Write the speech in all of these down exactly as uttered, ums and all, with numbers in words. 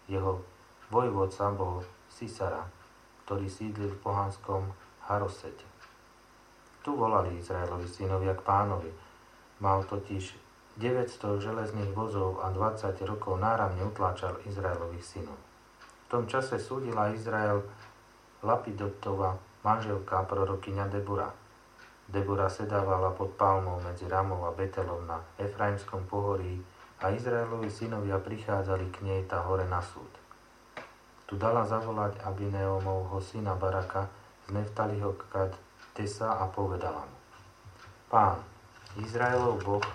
Jeho vojvodca bol Sisara, ktorý sídlil v pohanskom Harosete. Tu volali Izraelovi synovia k pánovi. Mal totiž deväťsto železných vozov a dvadsať rokov náramne utláčal Izraelových synov. V tom čase súdila Izrael Lapidotova manželka prorokyňa Debora. Debora sedávala pod palmou medzi Ramou a Betelom na Efraimskom pohorí a Izraelovi synovia prichádzali k nej tá hore na súd. Tu dala zavolať Abineomovho syna Baraka z Neftaliho Kadesa a povedala mu: Pán, Izraelov Boh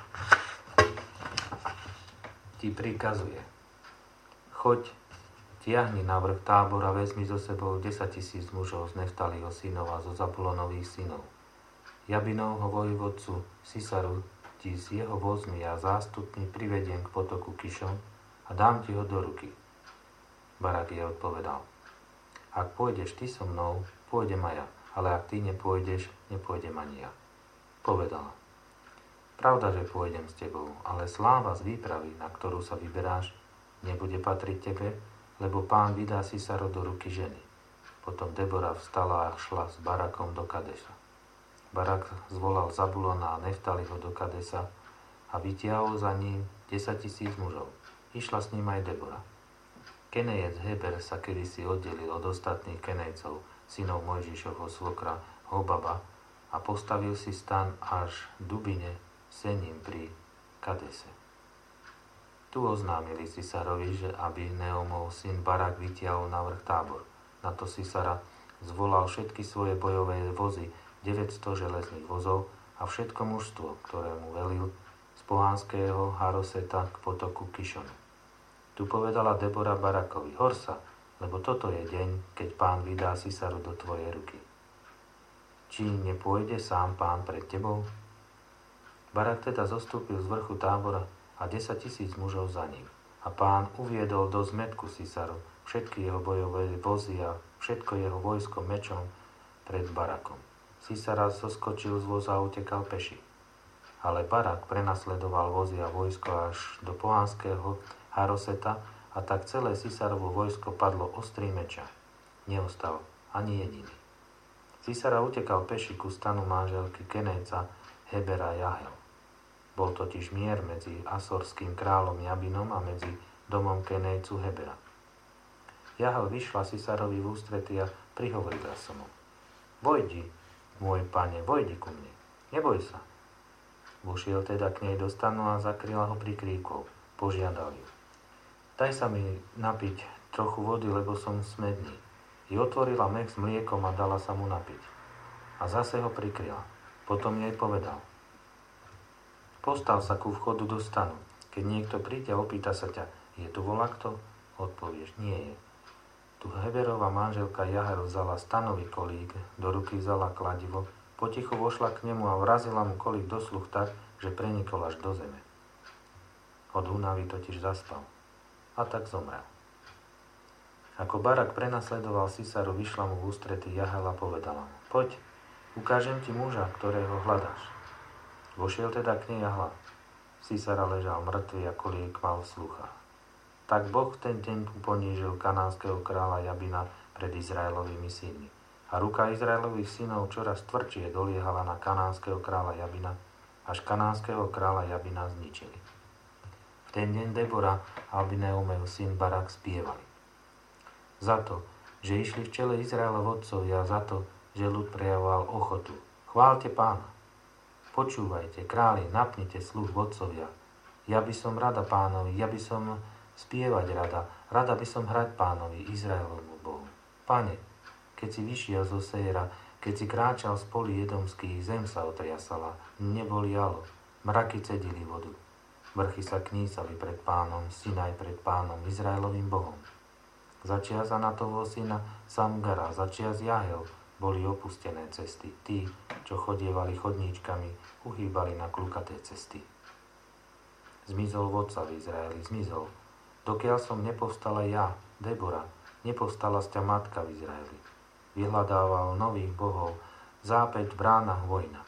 ti prikazuje: choď, tiahni na vrch tábora, vezmi so sebou desaťtisíc mužov z Neftaliho synov a zo Zabulonových synov. Jabinovho vojvodcu Sisaru ti s jeho vozmi a zástupmi privediem k potoku Kišon a dám ti ho do ruky. Barak jej odpovedal: Ak pôjdeš ty so mnou, pôjdem aj ja, ale ak ty nepôjdeš, nepôjdem ani ja. Povedala: Pravda, že pôjdem s tebou, ale sláva z výpravy, na ktorú sa vyberáš, nebude patriť tebe, lebo pán vydá Sisaru do ruky ženy. Potom Debora vstala a šla s Barakom do Kadesa. Barak zvolal Zabulona a Neftaliho do Kadesa a vytiahol za ním desaťtisíc mužov. Išla s ním aj Debora. Kenejec Heber sa kedysi oddelil od ostatných Kenejcov, synov Mojžišovho svokra Hobaba, a postavil si stan až v Dubine Sením pri Kadese. Tu oznámili Sisarovi, že aby Neomov syn Barak vytiahol na vrch tábor. Na to Sisara zvolal všetky svoje bojové vozy, deväťsto železných vozov a všetko mužstvo, ktoré mu velil z pohanského Haroseta k potoku Kišonu. Tu povedala Debora Barakovi: Hor sa, lebo toto je deň, keď pán vydá Sisaru do tvojej ruky. Či nepôjde sám pán pred tebou? Barak teda zostúpil z vrchu tábora a desaťtisíc mužov za ním. A pán uviedol do zmätku Sisaru všetky jeho bojové vozy a všetko jeho vojsko mečom pred Barakom. Sisara zoskočil z voza a utekal peši. Ale Barak prenasledoval vozy a vojsko až do pohanského Haroseta a tak celé Sisarovo vojsko padlo ostrým meča. Neostal ani jediný. Sisara utekal peši ku stanu manželky Kenejca Hebera Jahel. Bol totiž mier medzi asorským kráľom Jabinom a medzi domom Kenejcu Hebera. Jahel vyšla Sisarovi v ústrety a prihovorila sa mu: Vojdi, môj pane, vojdi ku mne, neboj sa. Vošiel teda k nej do stanu a zakryla ho prikríkov. Požiadal ju: Daj sa mi napiť trochu vody, lebo som smedný. I otvorila mech s mliekom a dala sa mu napiť. A zase ho prikryla. Potom jej povedal: Postav sa ku vchodu do stanu. Keď niekto príde a opýta sa ťa: Je tu volakto? Odpovieš: Nie je. Tu Heberová manželka Jahel vzala stanový kolík, do ruky vzala kladivo, potichu vošla k nemu a vrazila mu kolík do sluch tak, že prenikol až do zeme. Od únavy totiž zaspal. A tak zomrel. Ako Barak prenasledoval Sisaru, vyšla mu v ústrety Jahel a povedala mu: Poď, ukážem ti muža, ktorého hľadáš. Vošiel teda k nej a hľad. Sisara ležal mŕtvy a kolík mal v sluchách. Tak Boh v ten deň ponížil kanánskeho kráľa Jabina pred Izraelovými synmi. A ruka Izraelových synov čoraz tvrdšie doliehala na kanánskeho kráľa Jabina, až kanánskeho kráľa Jabina zničili. V ten deň Debora a Abineumov syn Barak spievali: Za to, že išli v čele Izraelov otcovia, za to, že ľud prejavoval ochotu. Chváľte pána. Počúvajte, králi, napnite sluch vodcovia. Ja by som rada pánovi, ja by som spievať rada, rada by som hrať pánovi, Izraelovmu Bohu. Pane, keď si vyšiel zo Sejra, keď si kráčal z polí edomských, zem sa otriasala, nebo lialo, mraky cedili vodu. Vrchy sa knísali pred pánom, Sinaj pred pánom, Izraelovým Bohom. Začias Anatovho syna Samgara, začias Jahel, boli opustené cesty. Tí, čo chodievali chodníčkami, uhýbali na klukaté cesty. Zmizol vodca v Izraeli, zmizol. Dokiaľ som nepovstala ja, Debora, nepovstala z ťa matka v Izraeli. Vyhľadával nových bohov, zápäť v bránach vojna.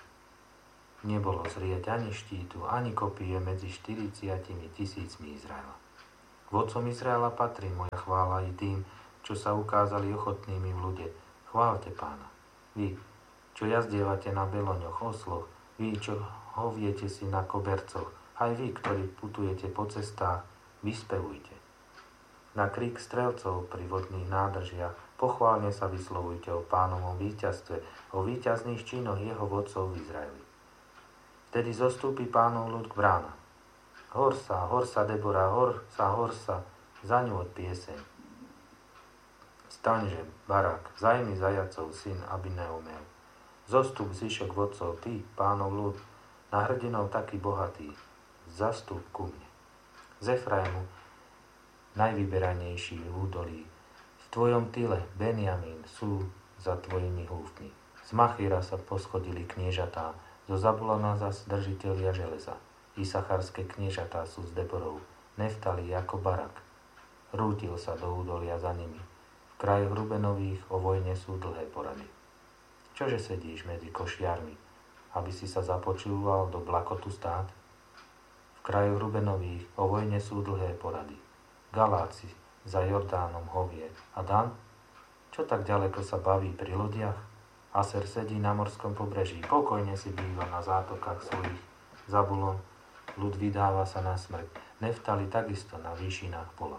Nebolo zrieť ani štítu, ani kopie medzi štyridsiatimi tisícmi Izraela. Vodcom Izraela patrí moja chvála i tým, čo sa ukázali ochotnými v ľude. Chváľte Pána. Vy, čo jazdievate na beloňoch, osloch, vy, čo hoviete si na kobercoch, aj vy, ktorí putujete po cestách, vyspevujte. Na krík strelcov pri vodných nádržiach pochválne sa vyslovujte o Pánovom víťazstve, o víťazných činoch jeho vodcov v Izraeli. Vtedy zostúpi Pánov ľud k bránam. Hor sa, hor sa, Debora, hor sa, hor sa, za ňu od pieseň. Staňže, Barak, zajmi zajacov, syn Abineomel. Zostup zišok vodcov, ty, Pánov ľud, na hrdinov taký bohatý, zastup ku mne. Z Efraimu, najvyberanejší v údolí, v tvojom tyle, Benjamín, sú za tvojimi húfmi. Z Machíra sa poschodili kniežatá, zo Zabulona zas držitelia železa. Isacharské kniežatá sú s Deborou, Neftali ako Barak. Rútil sa do údolia za nimi. V krajoch Rubenových o vojne sú dlhé porady. Čože sedíš medzi košiarmi, aby si sa započúval do blakotu stát? V krajoch Rubenových o vojne sú dlhé porady. Galáci za Jordánom hovie. A Dan? Čo tak ďaleko sa baví pri lodiach? Aser sedí na morskom pobreží, pokojne si býva na zátokách svojich. Zabulon, ľud vydáva sa na smrť. Neftali takisto na výšinách pola.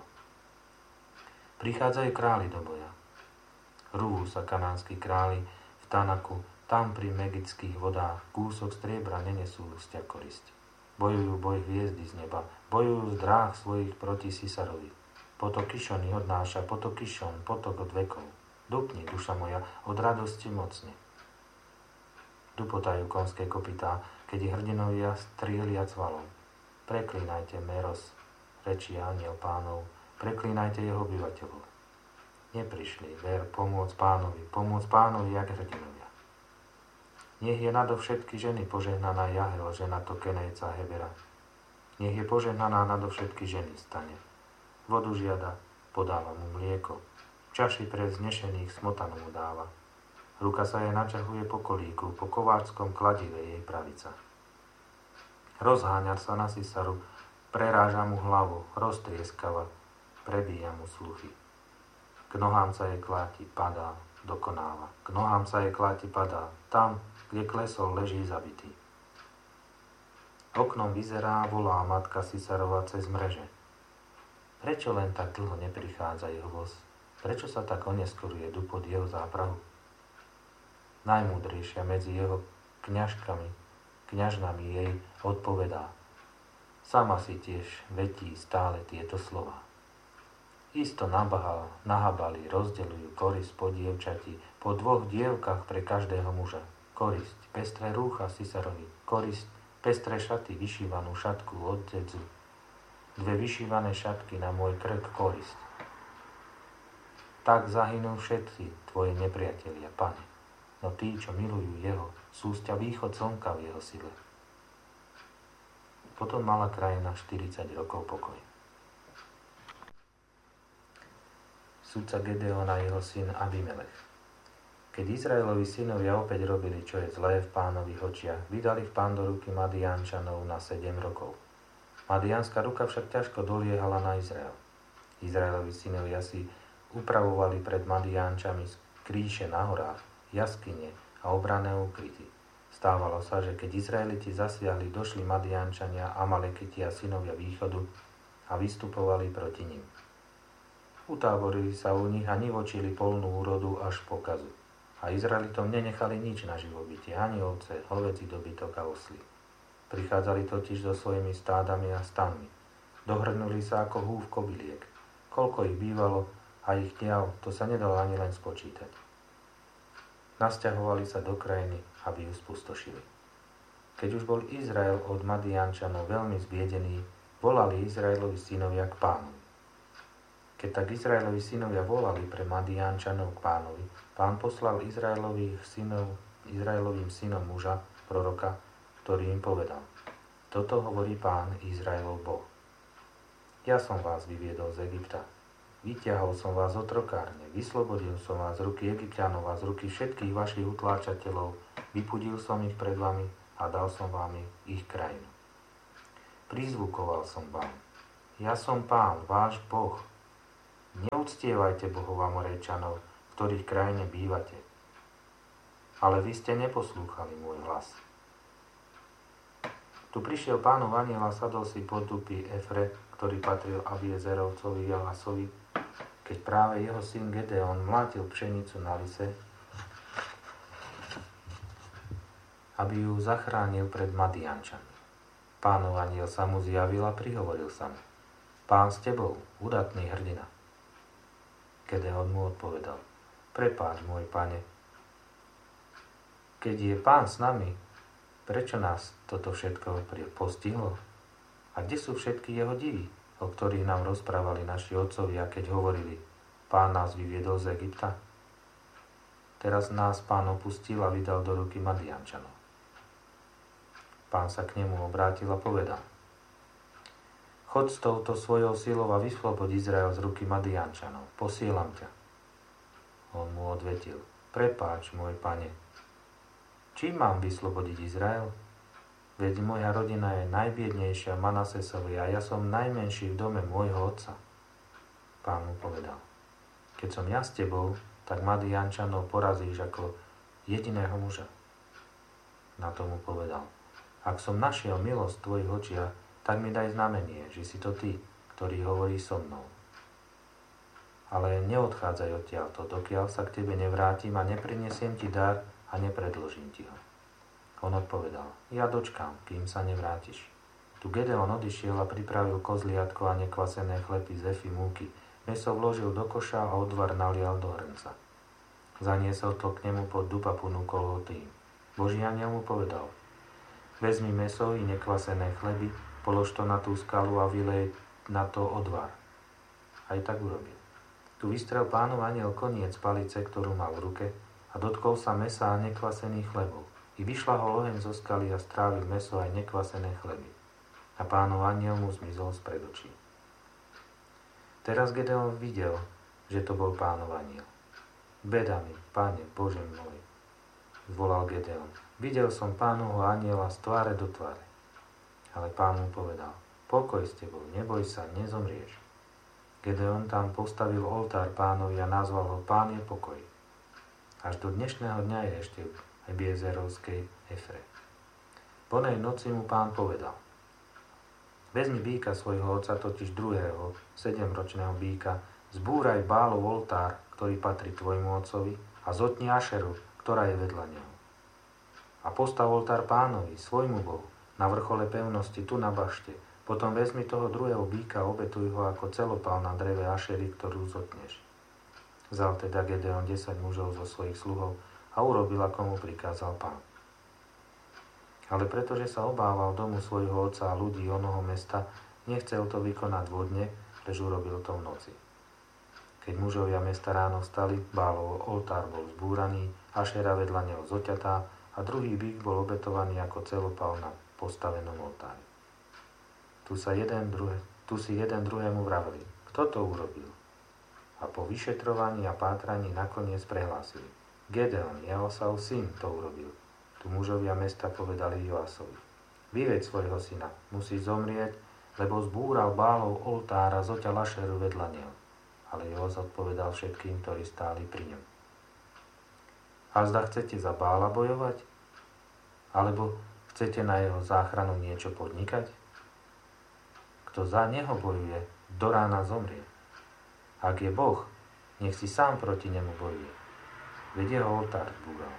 Prichádzajú králi do boja. Rúhu sa kanánsky králi v Tanaku, tam pri megických vodách kúsok striebra nenesú sťa korisť. Bojujú boj hviezdy z neba, bojujú z dráh svojich proti Sisarovi. Potok Kišony odnáša, potok Kišon, potok od vekov. Dupni, duša moja, od radosti mocne. Dupotajú konské kopytá, keď ich hrdinovia strielia cvalom. Preklínajte Meros, rečí aniel Pánov, preklínajte jeho obyvateľov. Neprišli, ver, pomôcť Pánovi, pomôcť Pánovi, jak hrdinovia. Nech je nadovšetky ženy požehnaná Jahel, žena to Kenejca Hebera. Nech je požehnaná nadovšetky ženy stane. Vodu žiada, podáva mu mlieko. V čaši pre vznešených smotanu mu dáva. Ruka sa jej načahuje po kolíku, po kováčskom kladive jej pravica. Rozháňar sa na Sisaru, preráža mu hlavu, roztrieskava, prebíja mu sluchy. K nohám sa jej kláti, padá, dokonáva. K nohám sa jej kláti, padá, tam, kde klesol, leží zabitý. Oknom vyzerá, volá matka Sisarova cez mreže. Prečo len tak dlho neprichádza jeho voz? Prečo sa tak oneskoruje dupot jeho záprahu? Najmúdrejšia medzi jeho kňažkami, kňažnami jej odpovedá. Sama si tiež vetí stále tieto slova. Isto nabahal, nahabali, rozdeľujú korisť po dievčati, po dvoch dievkach pre každého muža. Korisť, pestré rúcha Sisarovi, korisť, pestré šaty, vyšívanú šatku od dedzu. Dve vyšívané šatky na môj krk, korisť. Tak zahynú všetci tvoji nepriatelia, Pane, no tí, čo milujú jeho, sú sťa východ slnka v jeho sile. Potom mala krajina štyridsať rokov pokoj. Sudca Gedeona jeho syn Abimelech. Keď Izraelovi synovia opäť robili, čo je zlé v Pánových očiach, vydali v Pán do ruky Madiánčanov na sedem rokov. Madiánska ruka však ťažko doliehala na Izrael. Izraelovi synovia si upravovali pred Madiánčami kríše na horách, jaskyne a obranné úkryty. Stávalo sa, že keď Izraeliti zasiahli, došli Madiánčania, Amalekiti a synovia východu a vystupovali proti nim. Utáborili sa u nich a nivočili polnú úrodu až po kazu. A Izraelitom nenechali nič na živobytie, ani ovce, hovädzí dobytok a osly. Prichádzali totiž so svojimi stádami a stanmi. Dohrnuli sa ako húf kobyliek. Koľko ich bývalo a ich tiaľ, to sa nedalo ani len spočítať. Nasťahovali sa do krajiny, aby ju spustošili. Keď už bol Izrael od Madiánčanov veľmi zbiedený, volali Izraelovi synovia k Pánovi. Keď tak Izraelovi synovia volali pre Madiánčanov k Pánovi, Pán poslal Izraelových synov, Izraelovým synom muža, proroka, ktorý im povedal: Toto hovorí Pán, Izraelov Boh. Ja som vás vyviedol z Egypta. Vyťahol som vás z otrokárne, vyslobodil som vás z ruky Egypťanov a z ruky všetkých vašich utláčateľov, vypudil som ich pred vami a dal som vám ich krajinu. Prizvukoval som vám. Ja som Pán, váš Boh. Neuctievajte bohov Amorejčanov, v ktorých krajine bývate. Ale vy ste neposlúchali môj hlas. Tu prišiel Pánov anjel a sadol si pod dupy Efre, ktorý patril Abiezerovcovi Joasovi, keď práve jeho syn Gedeon mlátil pšenicu na lise, aby ju zachránil pred Madiančanmi. Pánov anjel sa mu zjavil a prihovoril sa mu: Pán s tebou, udatný hrdina. Gedeon mu odpovedal: Prepáč, môj pane, keď je Pán s nami, prečo nás toto všetko postihlo? A kde sú všetky jeho divy, o ktorých nám rozprávali naši otcovia, keď hovorili: Pán nás vyviedol z Egypta? Teraz nás Pán opustil a vydal do ruky Madiančanov. Pán sa k nemu obrátil a povedal: Choď s touto svojou silou a vysloboď Izrael z ruky Madiančanov. Posielam ťa. On mu odvetil: Prepáč, môj pane, čím mám vyslobodiť Izrael? Veď moja rodina je najbiednejšia v Manasesovi a ja som najmenší v dome môjho otca. Pán mu povedal: Keď som ja s tebou, tak Madiančanov porazíš ako jediného muža. Na to mu povedal: Ak som našiel milosť v tvojich očiach, tak mi daj znamenie, že si to ty, ktorý hovorí so mnou. Ale neodchádzaj odtiaľto, dokiaľ sa k tebe nevrátim a neprinesiem ti dar a nepredložím ti ho. On odpovedal: Ja dočkám, kým sa nevrátiš. Tu Gedeon odišiel a pripravil kozliatko a nekvasené chleby z efy múky. Mäso vložil do koša a odvar nalial do hrnca. Zaniesol to k nemu pod dub a ponúkol ho tým. Boží anjel mu povedal: Vezmi mäso i nekvasené chleby, polož to na tú skalu a vylej na to odvar. Aj tak urobil. Tu vystrel Pánov anjel koniec palice, ktorú mal v ruke, a dotkol sa mäsa a nekvasených chlebov. I vyšla ho oheň zo skaly a strávil mäso aj nekvasené chleby. A Pánov anjel mu zmizol spred očí. Teraz Gedeon videl, že to bol Pánov anjel. Beda mi, Pane, Bože môj, zvolal Gedeon. Videl som Pánovho anjela z tváre do tváre. Ale Pán mu povedal: Pokoj s tebou, neboj sa, nezomrieš. Gedeon tam postavil oltár Pánovi a nazval ho Pán je pokoj. Až do dnešného dňa je ešte v Ebiezerovskej Efre. Po nej noci mu Pán povedal: Vezmi býka svojho otca, totiž druhého, sedemročného býka, zbúraj Bálov oltár, ktorý patrí tvojmu otcovi, a zotni Ašeru, ktorá je vedľa neho. A postav oltár Pánovi, svojmu Bohu, na vrchole pevnosti, tu na bašte. Potom vezmi toho druhého býka a obetuj ho ako celopal na dreve Ašery, ktorú zotneš. Vzal teda Gedeon desať mužov zo svojich sluhov a urobil, ako mu prikázal Pán. Ale pretože sa obával domu svojho otca a ľudí onoho mesta, nechcel to vykonať vodne, lež urobil to v noci. Keď mužovia mesta ráno vstali, Bálov oltár bol zbúraný, Ašera vedľa neho zoťatá a druhý býk bol obetovaný ako celopal na postavenom oltári. Tu, sa jeden druhé, tu si jeden druhému vraveli: Kto to urobil? A po vyšetrovaní a pátraní nakoniec prehlásili: Gedeon, Joasov syn, to urobil. Tu mužovia mesta povedali Joasovi: Vyveď svojho syna, musí zomrieť, lebo zbúral Bálov oltár a zoťal Ašeru vedľa neho. Ale Joas odpovedal všetkým, ktorí stáli pri ňom: A zda chcete za Bála bojovať? Alebo chcete na jeho záchranu niečo podnikať? Kto za neho bojuje, do rána zomrie. Ak je Boh, nech si sám proti nemu bojuje. Veď jeho oltár zbúral.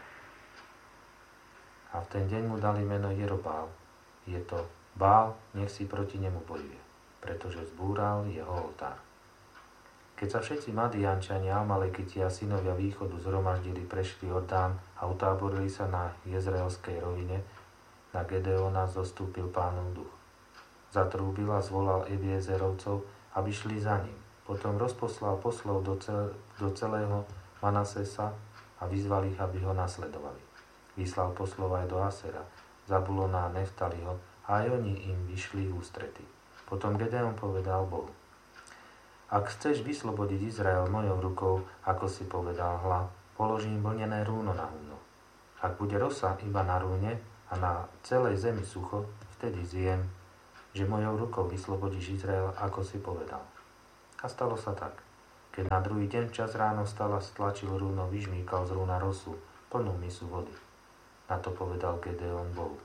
A v ten deň mu dali meno Jerobál. Je to Bál, nech si proti nemu bojuje, pretože zbúral jeho oltár. Keď sa všetci Madiančania, Amalekiti a synovia východu zhromaždili, prešli Jordán a utáborili sa na Jezreelskej rovine, na Gedeona zostúpil Pánov duch. Zatrúbil a zvolal Ebiezerovcov, aby šli za ním. Potom rozposlal poslov do, cel, do celého Manasesa a vyzval ich, aby ho nasledovali. Vyslal poslov aj do Asera, Zabulona a Neftaliho a aj oni im vyšli v ústrety. Potom Gedeon povedal Bohu: Ak chceš vyslobodiť Izrael mojou rukou, ako si povedal, hľa, položím vlnené rúno na húno. Ak bude rosa iba na rúne a na celej zemi sucho, vtedy zjem, že mojou rukou vyslobodíš Izrael, ako si povedal. A stalo sa tak. Keď na druhý deň čas ráno vstal a stlačil rúno, vyžmýkal z rúna rosu, plnú misu vody. Na to povedal Gedeon Bohu.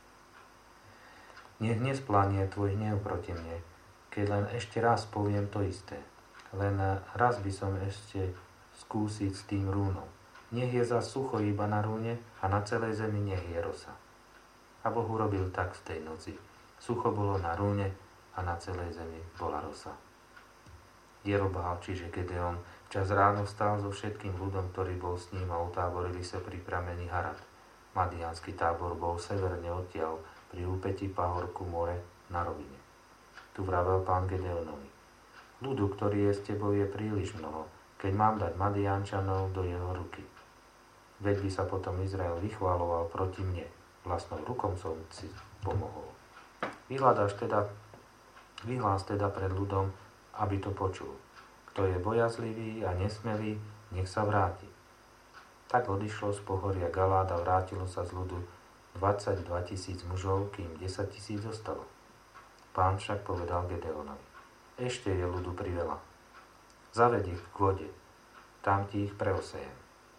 Nech nesplánie tvoj hnev proti mne, keď len ešte raz poviem to isté. Len raz by som ešte skúsiť s tým rúnom. Nech je za sucho iba na rúne a na celej zemi nech je rosa. A Boh urobil tak v tej noci. Sucho bolo na rúne a na celej zemi bola rosa. Jerobál, čiže Gedeon, čas ráno vstal so všetkým ľudom, ktorý bol s ním a utáborili sa pri pramení Harad. Madiánsky tábor bol severne odtiaľ, pri úpätí pahorku more na rovine. Tu vravel Pán Gedeonovi. Ľudu, ktorý je s tebou, je príliš mnoho, keď mám dať Madiánčanov do jeho ruky. Veď by sa potom Izrael vychváloval proti mne. Vlastnou rukom som si pomohol. Vyhľadáš teda, vyhlás teda pred ľudom, aby to počul. Kto je bojazlivý a nesmelý, nech sa vráti. Tak odišlo z pohoria Galád a vrátilo sa z ľudu dvadsaťdva tisíc mužov, kým desať tisíc zostalo. Pán však povedal Gedeonovi. Ešte je ľudu priveľa. Zaved ich k vode, tam ti ich preosejem.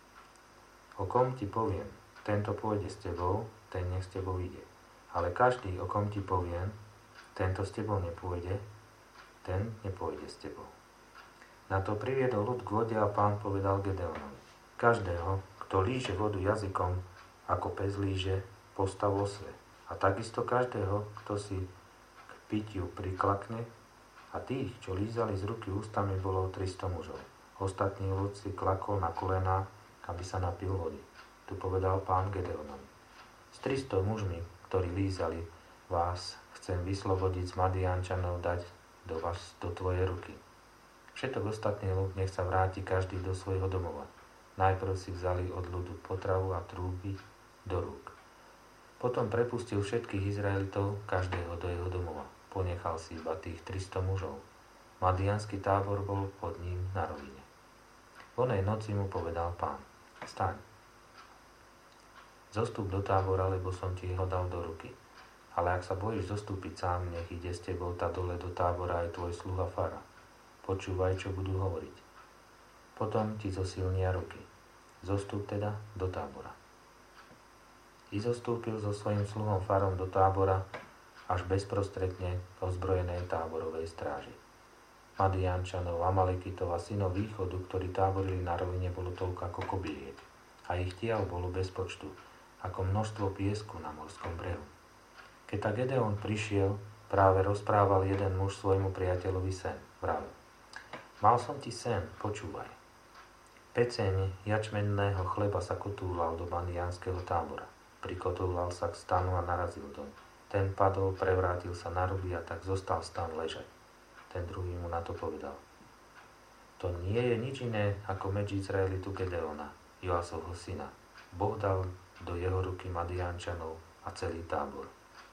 O kom ti poviem, tento pôjde s tebou, ten nech s tebou ide. Ale každý, o kom ti poviem, tento s tebou nepôjde, ten nepôjde s tebou. Na to priviedol ľud k vode a Pán povedal Gedeonovi. Každého, kto líže vodu jazykom, ako pes líže, postav osve. A takisto každého, kto si k pitiu priklakne, a tých, čo lízali z ruky ústami, bolo tristo mužov. Ostatný ľud si klakol na kolená, aby sa napil vody. Tu povedal Pán Gedeonovi. S tristo mužmi, ktorí lízali, vás chcem vyslobodiť z Madiánčanov, dať do vás, do tvojej ruky. Všetok ostatný ľud nech sa vráti každý do svojho domova. Najprv si vzali od ľudu potravu a trúby do rúk. Potom prepustil všetkých Izraelitov, každého do jeho domova. Ponechal si iba tých tristo mužov. Madiánsky tábor bol pod ním na rovine. V onej noci mu povedal Pán. Staň. Zostup do tábora, lebo som ti ho dal do ruky. Ale ak sa bojíš zostúpiť sám, nech ide s tebou tá dole do tábora aj tvoj sluha Fara. Počúvaj, čo budú hovoriť. Potom ti zosilnia ruky. Zostup teda do tábora. I zostúpil so svojím sluhom Farom do tábora až bezprostredne k ozbrojenej táborovej stráži. Madiánčanov, Amalekitov a synov východu, ktorí táborili na rovine, bolo toľko ako kobyliek. A ich tiaľ bolo bez počtu, ako množstvo piesku na morskom brehu. Keď tak Gedeon prišiel, práve rozprával jeden muž svojmu priateľovi sen. Vravel. Mal som ti sen, počúvaj. Peceň jačmenného chleba sa kotúlal do Madiánskeho tábora. Prikotúlal sa k stanu a narazil doň. Ten padol, prevrátil sa na ruby a tak zostal stan ležať. Ten druhý mu na to povedal. To nie je nič iné ako meč Izraelitu Gedeona, Joasovho syna. Boh dal do jeho ruky Madiánčanov a celý tábor.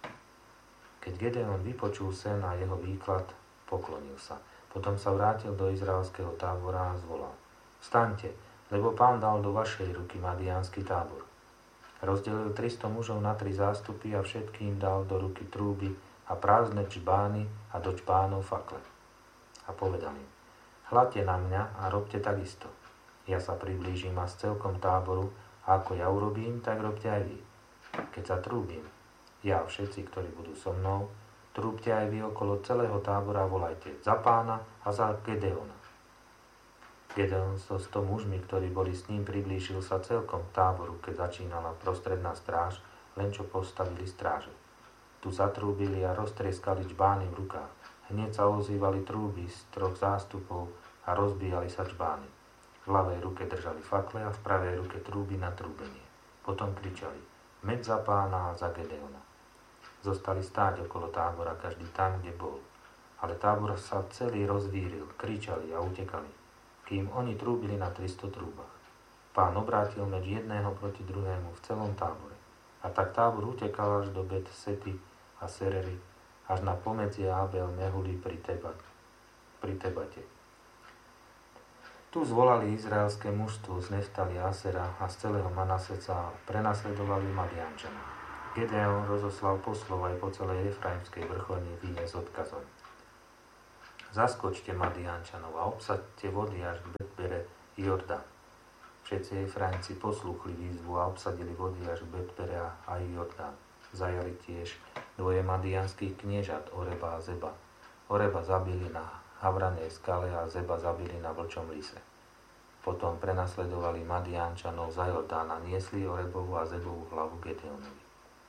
Keď Gedeon vypočul sen a jeho výklad, poklonil sa. Potom sa vrátil do izraelského tábora a zvolal. Vstaňte, lebo Pán dal do vašej ruky Madiánsky tábor. Rozdelil tristo mužov na tri zástupy a všetkým dal do ruky trúby a prázdne čbány a do čbánov fakle. A povedal im, hľadte na mňa a robte takisto. Ja sa priblížim a s celkom táboru a ako ja urobím, tak robte aj vy. Keď sa trúbim, ja a všetci, ktorí budú so mnou, trúbte aj vy okolo celého tábora a volajte za Pána a za Gedeona. Gedeon so sto mužmi, ktorí boli s ním, priblížil sa celkom k táboru, keď začínala prostredná stráž, len čo postavili stráže. Tu zatrúbili a roztrieskali čbány v rukách. Hneď sa ozývali trúby z troch zástupov a rozbíjali sa čbány. V ľavej ruke držali fakle a v pravej ruke trúby na trúbenie. Potom kričali, meď za Pána a za Gedeona. Zostali stáť okolo tábora, každý tam, kde bol. Ale tábor sa celý rozvíril, kričali a utekali, kým oni trúbili na tristo trúbach. Pán obrátil meč jedného proti druhému v celom tábore. A tak tábor utekal až do Bet Sety a Serery, až na pomedzie Abel Mehuli pri, Tebat, pri Tebate. Tu zvolali izraelské mužstvo z Neftali a Asera a z celého Manaseca a prenasledovali Madiánčanov. Gedeon rozoslal poslov aj po celej Efraimskej vrcholníky s odkazom. Zaskočte Madiánčanov a obsaďte vody až k Betbere Jordán. Všetci Efraimci poslúchli výzvu a obsadili vody až k Betbere a Jordán. Zajali tiež dvoje madiánskych kniežat, Oreba a Zeba. Oreba zabili na Havranej skale a Zeba zabili na Vlčom lise. Potom prenasledovali Madiánčanov za Jordán a niesli Orebovú a Zebovú hlavu Gedeonovi.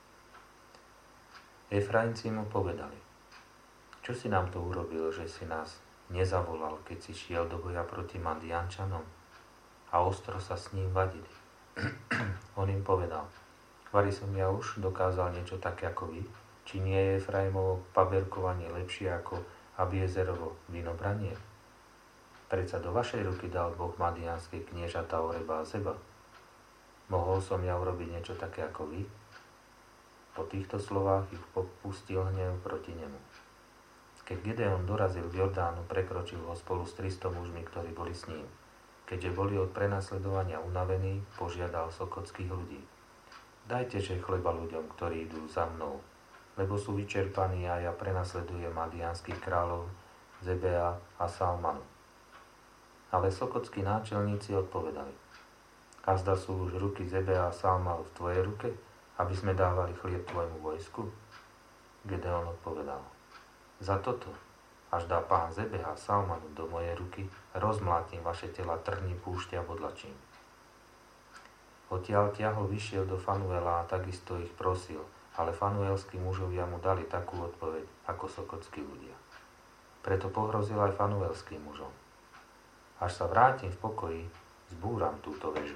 Efraimci mu povedali: Čo si nám to urobil, že si nás nezavolal, keď si šiel do boja proti Madiánčanom? A ostro sa s ním vadili. On im povedal: Vari som ja už dokázal niečo také ako vy? Či nie je Efraimovo paberkovanie lepšie ako Abiezerovo vinobranie? Predsa do vašej ruky dal Boh madiánskej kniežatá Oreba a Zeba. Mohol som ja urobiť niečo také ako vy? Po týchto slovách ich popustil hnev proti nemu. Keď Gedeon dorazil k Jordánu, prekročil ho spolu s tristo mužmi, ktorí boli s ním. Keďže boli od prenasledovania unavení, požiadal sokotských ľudí: Dajte že chleba ľuďom, ktorí idú za mnou, lebo sú vyčerpaní a ja prenasledujem madiánskych kráľov Zebea a Salmanu. Ale sokotskí náčelníci odpovedali: Azda sú už ruky Zebea a Salmanu v tvojej ruke, aby sme dávali chlieb tvojmu vojsku? Gedeon odpovedal: Za toto, až dá pán Zebea a Salmanu do mojej ruky, rozmlátim vaše tela trhní púšťa a bodlačím. Odtiaľ ťahol vyšiel do Fanuela a takisto ich prosil, ale fanuelskí mužovia mu dali takú odpoveď ako sokotskí ľudia. Preto pohrozil aj fanuelským mužom: Až sa vrátim v pokoji, zbúram túto väžu.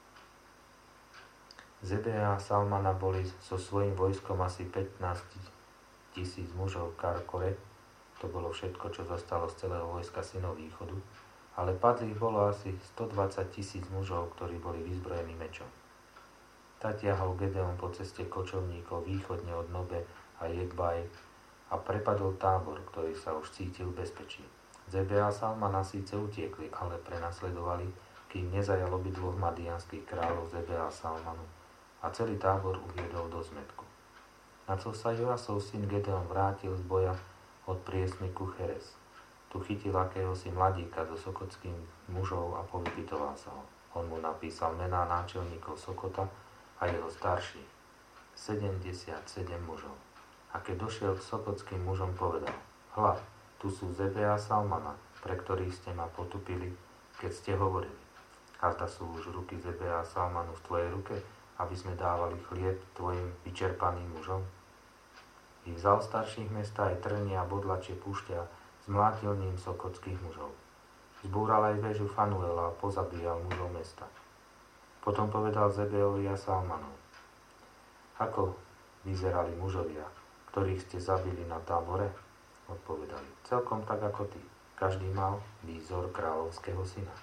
Zebea a Salmana boli so svojím vojskom asi pätnásť tisíc mužov v Karkore, to bolo všetko, čo zostalo z celého vojska synov východu, ale padlých bolo asi stodvadsať tisíc mužov, ktorí boli vyzbrojení mečom. Tak ťahol Gedeon po ceste kočovníkov východne od Nobe a Jegbaj a prepadol tábor, ktorý sa už cítil v bezpečí. Zebea a Salmana síce utiekli, ale prenasledovali, kým nezajal obidvoch madiánskych kráľov Zebea a Salmanu a celý tábor uviedol do zmätku. Na co sa Joasov syn Gedeon vrátil z boja od priesmiku Cheres. Tu chytil akéhosi mladíka zo sokotských mužov a povypytoval sa ho. On mu napísal mená náčelníkov Sokota a jeho starších, sedemdesiatsedem mužov. A keď došiel k sokotským mužom, povedal: Hľa, tu sú Zebea a Salmana, pre ktorých ste ma potupili, keď ste hovorili: Azda sú už ruky Zebea a Salmanu v tvojej ruke, aby sme dávali chlieb tvojim vyčerpaným mužom? I vzal starších mesta aj trnia a bodlačie púšťa, zmlátil ním sokotských mužov. Zbúral aj väžu Fanuela a pozabíjal mužov mesta. Potom povedal Zebeovi a Salmanov: Ako vyzerali mužovia, ktorých ste zabili na tábore? Odpovedali: Celkom tak ako ty. Každý mal výzor kráľovského syna.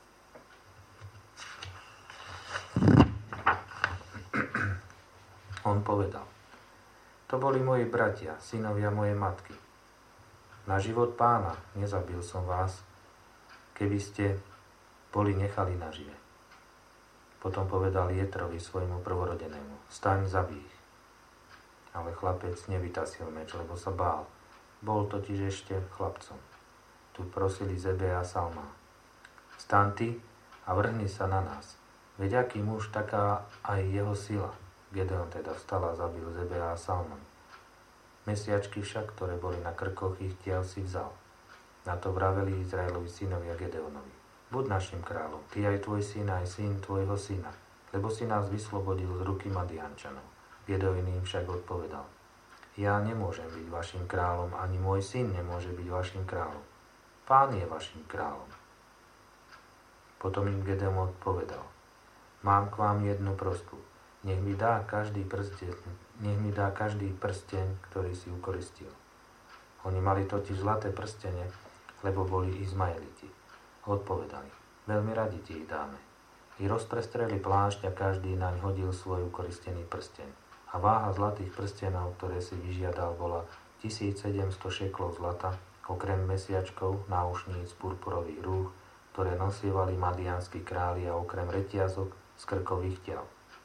On povedal: To boli moji bratia, synovia mojej matky. Na život pána nezabil som vás, keby ste boli nechali nažive. Potom povedal Jetrovi, svojmu prvorodenému: Staň, zabij ich. Ale chlapec nevytasil meč, lebo sa bál. Bol totiž ešte chlapcom. Tu prosili Zebea a Salma: Staň ty a vrhni sa na nás. Veď aký muž, taká aj jeho sila. Gedeon teda vstal a zabil Zebea a Salman. Mesiačky však, ktoré boli na krkoch, ich tiaľ si vzal. Na to vraveli Izraelovi synovia Gedeonovi: Buď našim kráľom, ty aj tvoj syn, aj syn tvojho syna, lebo si nás vyslobodil z ruky Madiánčanov. Gedeon im však odpovedal: Ja nemôžem byť vašim kráľom, ani môj syn nemôže byť vašim kráľom. Pán je vašim kráľom. Potom im Gedeon odpovedal: Mám k vám jednu prosbu. Nech mi dá každý prsteň, nech mi dá každý prsteň, ktorý si ukoristil. Oni mali totiž zlaté prstene, lebo boli Izmaeliti. Odpovedali: Veľmi radi ti ich dáme. I rozprestreli plášť a každý naň hodil svoj ukoristený prsteň. A váha zlatých prstenov, ktoré si vyžiadal, bola tisícsedemsto šeklov zlata, okrem mesiačkov, náušníc, purpurových rúch, ktoré nosievali madiánski králi, a okrem reťazok z krkových ťav.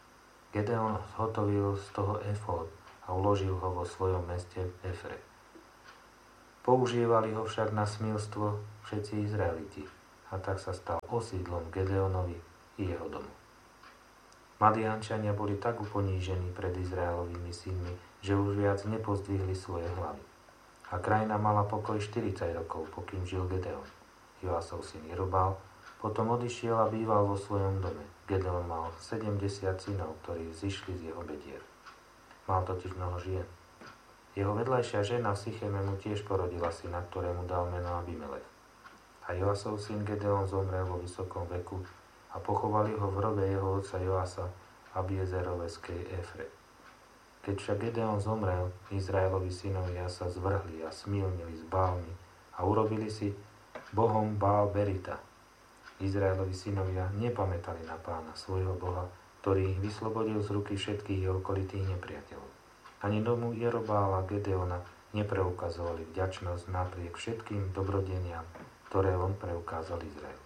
Gedeon zhotovil z toho efód a uložil ho vo svojom meste Efre. Používali ho však na smilstvo všetci Izraeliti a tak sa stal osídlom Gedeonovi i jeho domu. Madiánčania boli tak uponížení pred Izraelovými synmi, že už viac nepozdvihli svoje hlavy. A krajina mala pokoj štyridsať rokov, pokým žil Gedeon. Joasov syn Jerobál potom odišiel a býval vo svojom dome. Gedeon mal sedemdesiat synov, ktorí zišli z jeho bedier. Mal totiž mnoho žien. Jeho vedľajšia žena v Sycheme mu tiež porodila syna, ktorému dal meno Abimelech. A Joasov syn Gedeon zomrel vo vysokom veku a pochovali ho v hrobe jeho otca Joasa Abiezeroveskej Efre. Keď však Gedeon zomrel, Izraelovi synovia sa zvrhli a smilnili s Bálmi a urobili si bohom Bál Berita. Izraelovi synovia nepamätali na Pána, svojho Boha, ktorý ich vyslobodil z ruky všetkých jeho okolitých nepriateľov. Ani domu Jerobála Gedeona nepreukazovali vďačnosť napriek všetkým dobrodeniam, ktoré on preukázal Izraelu.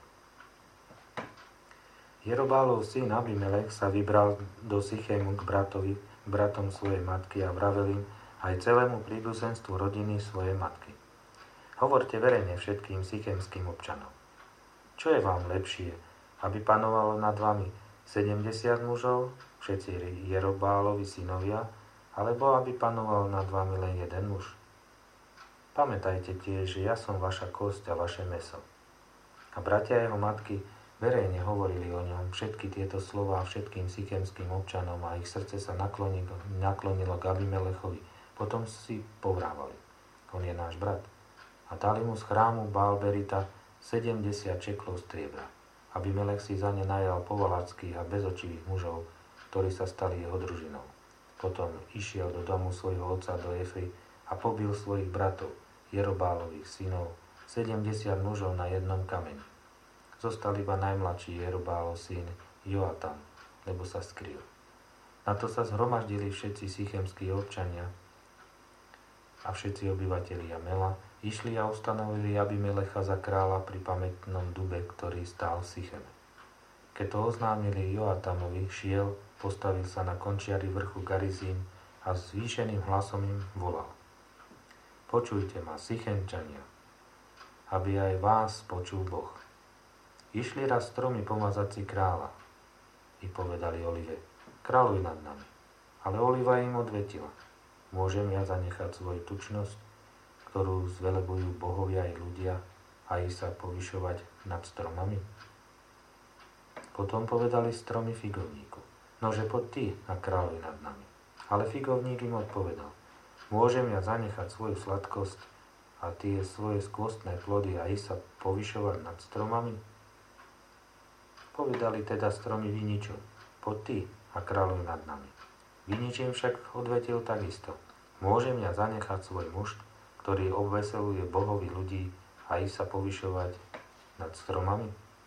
Jerobálov syn Abimelech sa vybral do Sychému k bratovi, k bratom svojej matky a vravel im aj celému príbuzenstvu rodiny svojej matky. Hovorte verejne všetkým sychémskym občanom. Čo je vám lepšie, aby panovalo nad vami sedemdesiat mužov, všetci Jerobálovi synovia, alebo aby panoval nad vami len jeden muž? Pamätajte tiež, že ja som vaša kosť a vaše mäso. A bratia jeho matky verejne hovorili o ňom všetky tieto slová všetkým sychémskym občanom a ich srdce sa naklonilo, naklonilo k Abimelechovi. Potom si povrávali. On je náš brat. A dali mu z chrámu Bál Berita sedemdesiat čeklov striebra. Abimelech si za ne najal povalackých a bezočivých mužov, ktorí sa stali jeho družinou. Potom išiel do domu svojho otca do Efry a pobil svojich bratov, Jerobálových synov, sedemdesiat mužov na jednom kameni. Zostal iba najmladší Jerobálov syn Joatam, lebo sa skryl. Na to sa zhromaždili všetci sychémskí občania a všetci obyvatelia Mela, išli a ustanovili Abimelecha za kráľa pri pamätnom dube, ktorý stál v Sycheme. Keď to oznámili Joatamovi, šiel, postavil sa na končiari vrchu Garizím a zvýšeným hlasom im volal. Počujte ma, Sychemčania, aby aj vás počul Boh. Išli raz stromy pomazať si kráľa i povedali Olive, kráľuj nad nami. Ale Oliva im odvetila, môžem ja zanechať svoju tučnosť, ktorú zvelebujú bohovia i ľudia a ich sa povyšovať nad stromami? Potom povedali stromy figovníku, nože poď ty a kráľuj nad nami. Ale figovník im odpovedal, môžem ja zanechať svoju sladkosť a tie svoje skvostné plody a ich sa povyšovať nad stromami? Povedali teda stromy viniču, poď ty a kráľuj nad nami. Vinič im však odvetil takisto, môžem ja zanechať svoj mušt, ktorý obveseluje bohovi ľudí a ich sa povyšovať nad stromami?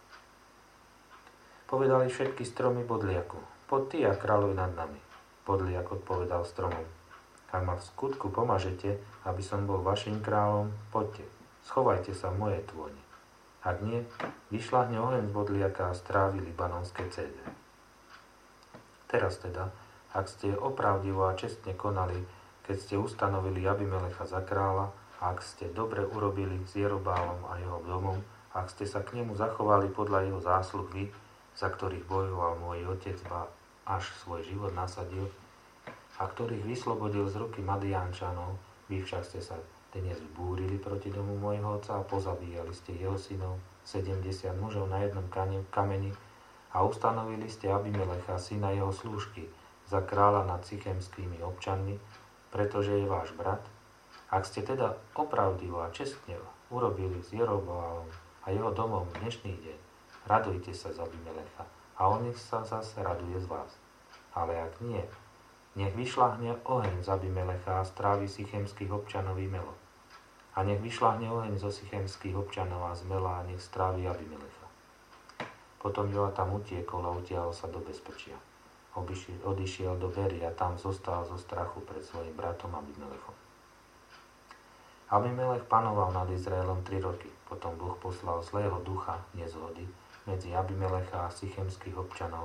Povedali všetky stromy bodliaku, poď ty a kráľuj nad nami. Bodliak odpovedal stromom, ak ma v skutku pomažete, aby som bol vašim kráľom, poďte, schovajte sa v mojej tvoni. Ak nie, vyšľahne oheň z bodliaka a strávi libanonské cédre. Teraz teda, ak ste opravdivo a čestne konali, keď ste ustanovili Abimelecha za kráľa, a ak ste dobre urobili s Jerobálom a jeho domom, ak ste sa k nemu zachovali podľa jeho zásluh vy, za ktorých bojoval môj otec, ba až svoj život nasadil, a ktorých vyslobodil z ruky Madiánčanov, vy však ste sa dnes vbúrili proti domu môjho otca a pozabíjali ste jeho synov, sedemdesiat mužov na jednom kameni a ustanovili ste Abimelecha, syna jeho slúžky, za kráľa nad sychemskými občanmi, pretože je váš brat. Ak ste teda opravdivo a čestne urobili s Jerobálom a jeho domom dnešný deň, radujte sa z Abimelecha a on sa zase raduje z vás. Ale ak nie, nech vyšľahne oheň z Abimelecha a strávi sychemských občanov i Melo. A nech vyšľahne oheň zo sychemských občanov a z Mela a nech strávi Abimelecha. Potom Joatam utiekol a utiahol sa do bezpečia. Obišiel, odišiel do Bery a tam zostal zo strachu pred svojim bratom Abimelechom. Abimelech panoval nad Izraelom tri roky. Potom Boh poslal zlého ducha nezhody medzi Abimelecha a sychemských občanov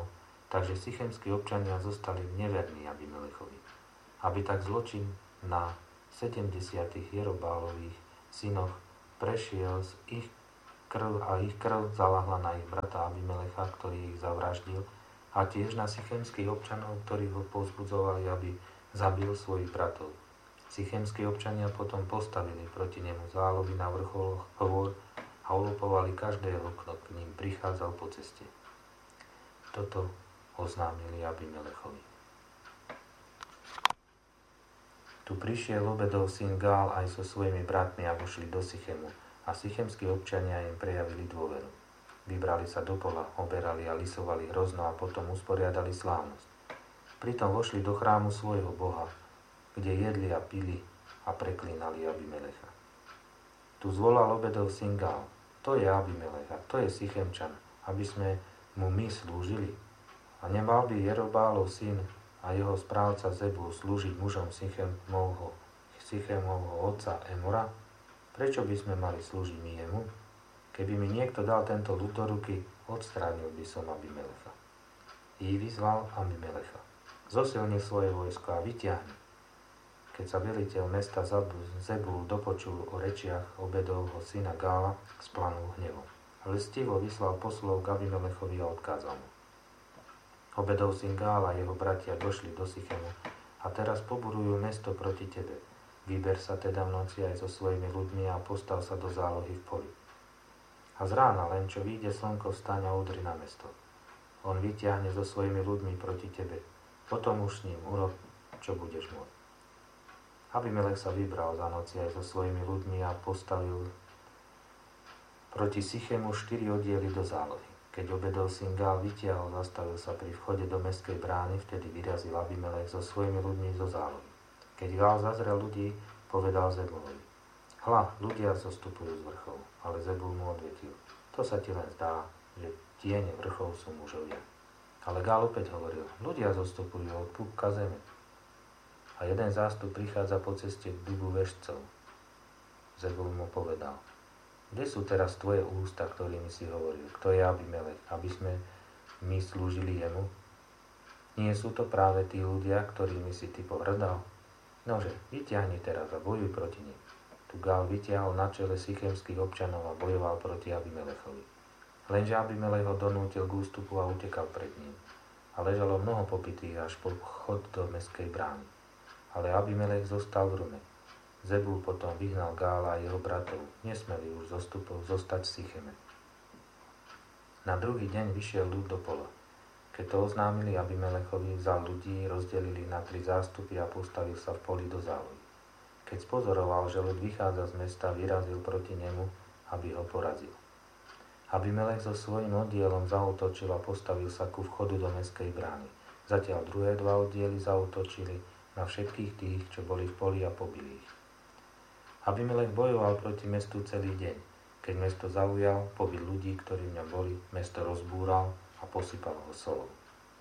Takže sychemskí občania zostali neverní Abimelechovi. Aby tak zločin na sedemdesiatich Jerobálových synoch prešiel z ich krv a ich krv zaľahla na ich brata Abimelecha, ktorý ich zavraždil, a tiež na sychemských občanov, ktorí ho povzbudzovali, aby zabil svojich bratov. Sychemskí občania potom postavili proti nemu zálohy na vrcholoch hôr a ulupovali každého, kto k ním prichádzal po ceste. Toto oznámili Abimelechovi. Tu prišiel Obedov syn Gál aj so svojimi bratmi a vošli do Sychemu a sychemskí občania im prejavili dôveru. Vybrali sa do pola, oberali a lisovali hrozno a potom usporiadali slávnosť. Pritom vošli do chrámu svojho boha, kde jedli a pili a preklínali Abimelecha. Tu zvolal Obedov syn Gál: to je Abimelech a to je Sychemčan, aby sme mu my slúžili. A nemal by Jerobálov syn a jeho správca Zebul slúžiť mužom Sychemovho, Sychemovho otca Emora? Prečo by sme mali slúžiť my jemu? Keby mi niekto dal tento ľud do ruky, odstránil by som Abimelecha. I vyzval Abimelecha: zosilni svoje vojsko a vyťahni. Keď sa veliteľ mesta Zebul dopočul o rečiach Obedovho syna Gála, splanul hnevom. Lstivo vyslal poslov k Abimelechovi a odkázal mu: Obedov syn Gál a jeho bratia došli do Sychemu a teraz poburujú mesto proti tebe. Vyber sa teda v noci aj so svojimi ľuďmi a postav sa do zálohy v poli. A z rána, len čo vyjde slnko, vstaň a udri na mesto. On vyťahne so svojimi ľuďmi proti tebe. Potom už s ním urob, čo budeš môcť. Abimelech sa vybral za noci aj so svojimi ľuďmi a postavil proti Sychemu štyri oddiely do zálohy. Keď Obedov syn Gál vytiahol, zastavil sa pri vchode do mestskej brány, vtedy vyrazil Abimelech so svojimi ľuďmi zo zálohy. Keď Gál zazrel ľudí, povedal Zebulovi: hľa, ľudia zostupujú z vrchov. Ale Zebul mu odvetil: to sa ti len zdá, že tiene vrchov sú mužovia. Ale Gál opäť hovoril: ľudia zostupujú od púpka zeme. A jeden zástup prichádza po ceste k dubu veštcov. Zebul mu povedal: kde sú teraz tvoje ústa, ktorými si hovoril, kto je Abimelech, aby sme my slúžili jemu? Nie sú to práve tí ľudia, ktorými si ty pohrdal? Nože, vyťahni teraz a bojuj proti nim. Tu Gál vytiahol na čele sychemských občanov a bojoval proti Abimelechovi. Lenže Abimelech ho donútil k ústupu a utekal pred ním. A ležalo mnoho popitých až po chod do mestskej brány. Ale Abimelech zostal v Rume. Zebul potom vyhnal Gála a jeho bratov. Nesmeli už zostupov zostať v Sycheme. Na druhý deň vyšiel ľud do pola. Keď to oznámili Abimelechovi, vzal ľudí, rozdelili na tri zástupy a postavil sa v poli do zálohy. Keď spozoroval, že ľud vychádza z mesta, vyrazil proti nemu, aby ho porazil. Abimelech so svojím oddielom zaútočil a postavil sa ku vchodu do mestskej brány. Zatiaľ druhé dva oddiely zaútočili na všetkých tých, čo boli v poli, a pobili ich. Abimelech bojoval proti mestu celý deň. Keď mesto zaujal, pobil ľudí, ktorí v ňom boli, mesto rozbúral a posypal ho solou.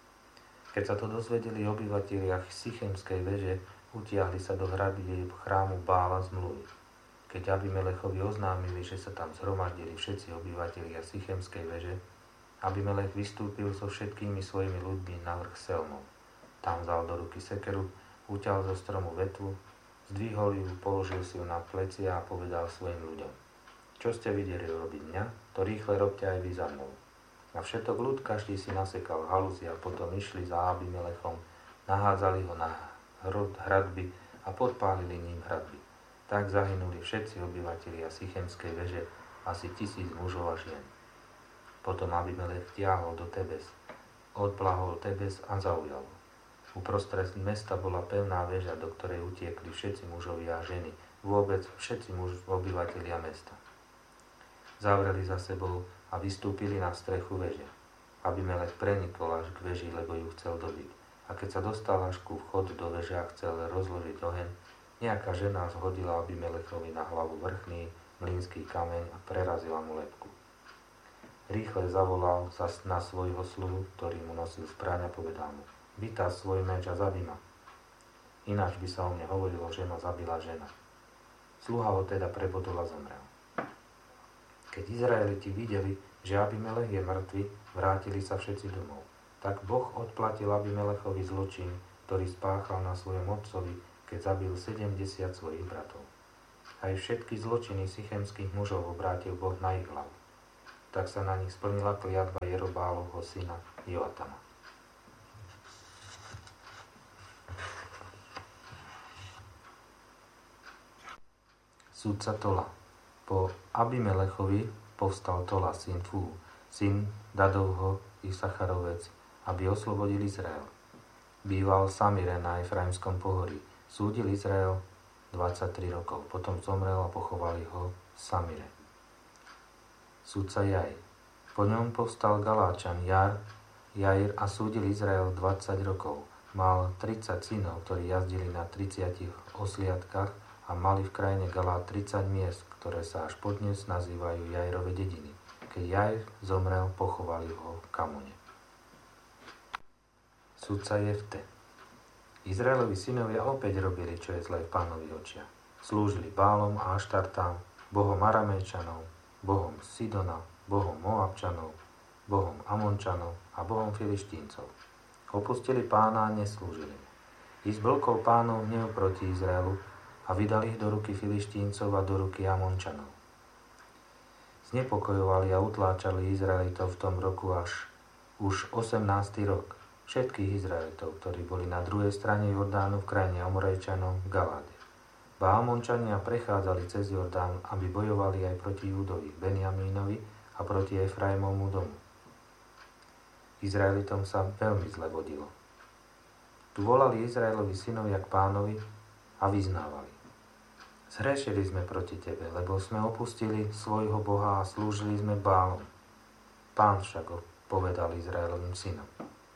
Keď sa to dozvedeli obyvatelia Sychemskej veže, utiahli sa do hradby chrámu Bála zmluvy. Keď Abimelechovi oznámili, že sa tam zhromaždili všetci obyvatelia Sychemskej veže, Abimelech vystúpil so všetkými svojimi ľuďmi na vrch Selmov. Tam vzal do ruky sekeru, utiaľ zo stromu vetvu, zdvihol ju, položil si ju na plecia a povedal svojim ľuďom: čo ste videli robiť mňa, to rýchle robte aj vy za mnou. A všetok ľud každý si nasekal halúzy a potom išli za Abimelechom, nahádzali ho na hradby a podpálili ním hradby. Tak zahynuli všetci obyvatelia Sychemskej veže, asi tisíc mužov a žien. Potom Abimelech vtiahol do Tebes, odplahol Tebes a zaujal. Uprostred mesta bola pevná väža, do ktorej utiekli všetci mužovia a ženy, vôbec všetci muž obyvatelia mesta. Zavreli za sebou a vystúpili na strechu veže. Abimelech prenikol až k veži, lebo ju chcel dobiť. A keď sa dostal až ku vchodu do veže a chcel rozložiť oheň, nejaká žena zhodila Abimelechovi na hlavu vrchný mlynský kameň a prerazila mu lebku. Rýchle zavolal na svojho sluhu, ktorý mu nosil zbraň, a povedal mu: vytáž svoj meč a zabij ma. Ináč by sa o mne hovorilo, že ma zabila žena. Sluha ho teda prebodol a zomrel. Keď Izraeliti videli, že Abimelech je mŕtvy, vrátili sa všetci domov. Tak Boh odplatil Abimelechovi zločin, ktorý spáchal na svojom otcovi, keď zabil sedemdesiat svojich bratov. Aj všetky zločiny sychemských mužov obrátil Boh na ich hlavu. Tak sa na nich splnila kliatba Jerobálovho syna Joatama. Sudca Tola. Po Abimelechovi povstal Tola, syn Fú, syn Dadovho Isacharovec, aby oslobodil Izrael. Býval Samire na Efraimskom pohorí. Súdil Izrael dvadsaťtri rokov. Potom zomrel a pochovali ho v Samire. Sudca Jaj. Po ňom povstal Galáčan Jar, Jair a súdil Izrael dvadsať rokov. Mal tridsať synov, ktorí jazdili na tridsiatich osliadkach a mali v krajine Galát tridsať miest, ktoré sa až podnes nazývajú Jairove dediny. Keď Jair zomrel, pochovali ho v Kamone. Sudca Jefte. Izraelovi synovia opäť robili, čo je zlé v Pánovi očiach. Slúžili Bálom a Aštartám, bohom Aramejčanov, bohom Sidona, bohom Moabčanov, bohom Amončanov a bohom Filištíncov. Opustili Pána a neslúžili. I zblkol Pánov hnev proti Izraelu a vydali ich do ruky Filištíncov a do ruky Amončanov. Znepokojovali a utláčali Izraelitov v tom roku až už osemnásty rok. Všetkých Izraelitov, ktorí boli na druhej strane Jordánu v krajine Amorejčanov v Galáde. Ba Amončania prechádzali cez Jordán, aby bojovali aj proti Júdovi, Benjamínovi a proti Efraimovmu domu. Izraelitom sa veľmi zle vodilo. Tu volali Izraelovi synovia k Pánovi a vyznávali: Zhrešili sme proti tebe, lebo sme opustili svojho Boha a slúžili sme Bálom. Pán však povedal Izraelovým synom: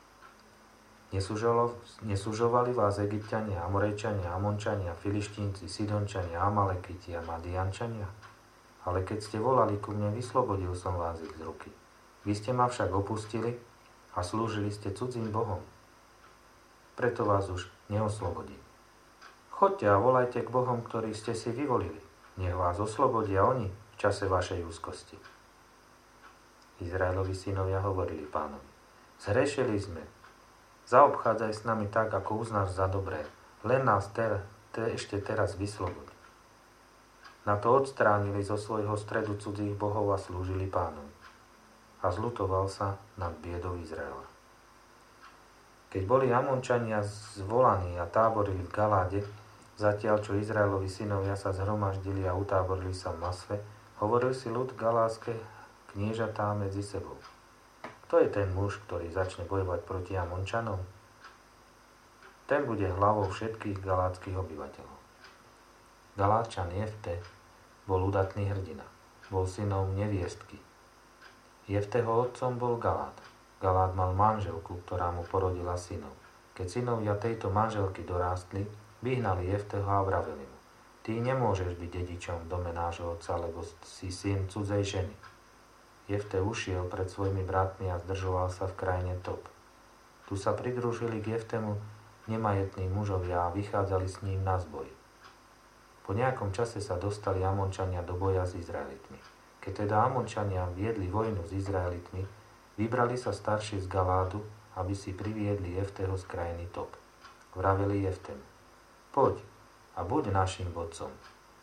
Nesúžovali vás Egypťania, Amorejčania, Amončania, Filištínci, Sidončania, Amalekiti a Madiančania? Ale keď ste volali ku mne, vyslobodil som vás ich z ruky. Vy ste ma však opustili a slúžili ste cudzím bohom. Preto vás už neoslobodím. Choďte a volajte k bohom, ktorých ste si vyvolili. Nech vás oslobodia oni v čase vašej úzkosti. Izraelovi synovia hovorili Pánovi: Zhrešili sme. Zaobchádzaj s nami tak, ako uznáš za dobré. Len nás te, te, ešte teraz vysloboď. Na to odstránili zo svojho stredu cudzích bohov a slúžili Pánovi. A zľutoval sa nad biedou Izraela. Keď boli Amončania zvolaní a táborili v Galáde, zatiaľ čo Izraelovi synovia sa zhromaždili a utáborili sa v Masve, hovoril si ľud galátske kniežatá medzi sebou: Kto je ten muž, ktorý začne bojovať proti Amončanom? Ten bude hlavou všetkých galátskych obyvateľov. Galáčan Jefte bol udatný hrdina. Bol synom neviestky. Jefteho otcom bol Galát. Galát mal manželku, ktorá mu porodila synov. Keď synovia tejto manželky dorástli, vyhnali Jefteho a vraveli mu: Ty nemôžeš byť dedičom v dome nášho otca, lebo si syn cudzej ženy. Jefte ušiel pred svojimi bratmi a zdržoval sa v krajine Top. Tu sa pridružili k Jeftemu nemajetní mužovia a vychádzali s ním na zboj. Po nejakom čase sa dostali Amončania do boja s Izraelitmi. Keď teda Amončania viedli vojnu s Izraelitmi, vybrali sa starší z Galádu, aby si priviedli Jefteho z krajiny Top. Vraveli Jeftemu: Poď a buď našim vodcom.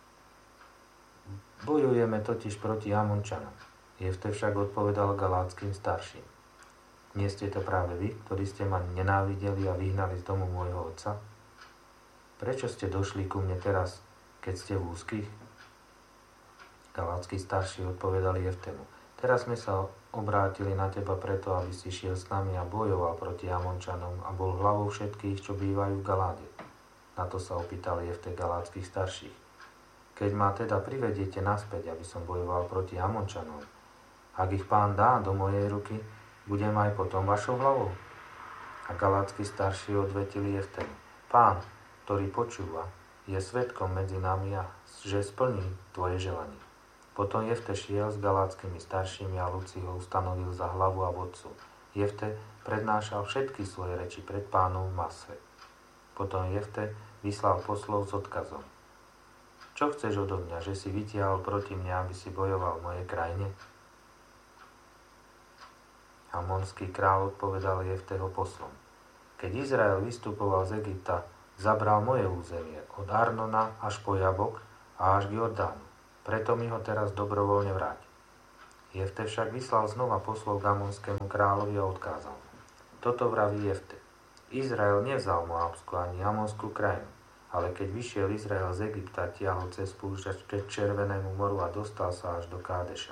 Bojujeme totiž proti Amončanom. Jefte však odpovedal galátskym starším: Nie ste to práve vy, ktorí ste ma nenávideli a vyhnali z domu môjho otca? Prečo ste došli ku mne teraz, keď ste v úzkých? Galátsky starší odpovedali Jeftemu: Teraz sme sa obrátili na teba preto, aby si šiel s nami a bojoval proti Amončanom a bol hlavou všetkých, čo bývajú v Galáde. Na to sa opýtal Jefte galátskych starších: Keď ma teda privediete naspäť, aby som bojoval proti Amončanom, ak ich Pán dá do mojej ruky, budem aj potom vašou hlavou? A galátsky starší odvetili Jeftemu: Pán, ktorý počúva, je svedkom medzi nami a že splní tvoje želanie. Potom Jefte šiel s galátskymi staršími a ľud si ho ustanovil za hlavu a vodcu. Jefte prednášal všetky svoje reči pred Pánom v Masve. Potom Jefte vyslal poslov s odkazom: Čo chceš odo mňa, že si vytiahol proti mne, aby si bojoval v mojej krajine? Amonský kráľ odpovedal Jefteho poslom: Keď Izrael vystupoval z Egypta, zabral moje územie od Arnona až po Jabok a až k Jordánu. Preto mi ho teraz dobrovoľne vráť. Jefte však vyslal znova poslov k Amonskému kráľovi a odkázal: Toto vraví Jefte: Izrael nevzal Moabsku ani Amonskú krajinu, ale keď vyšiel Izrael z Egypta, tiahol cez púšť k Červenému moru a dostal sa až do Kádeša.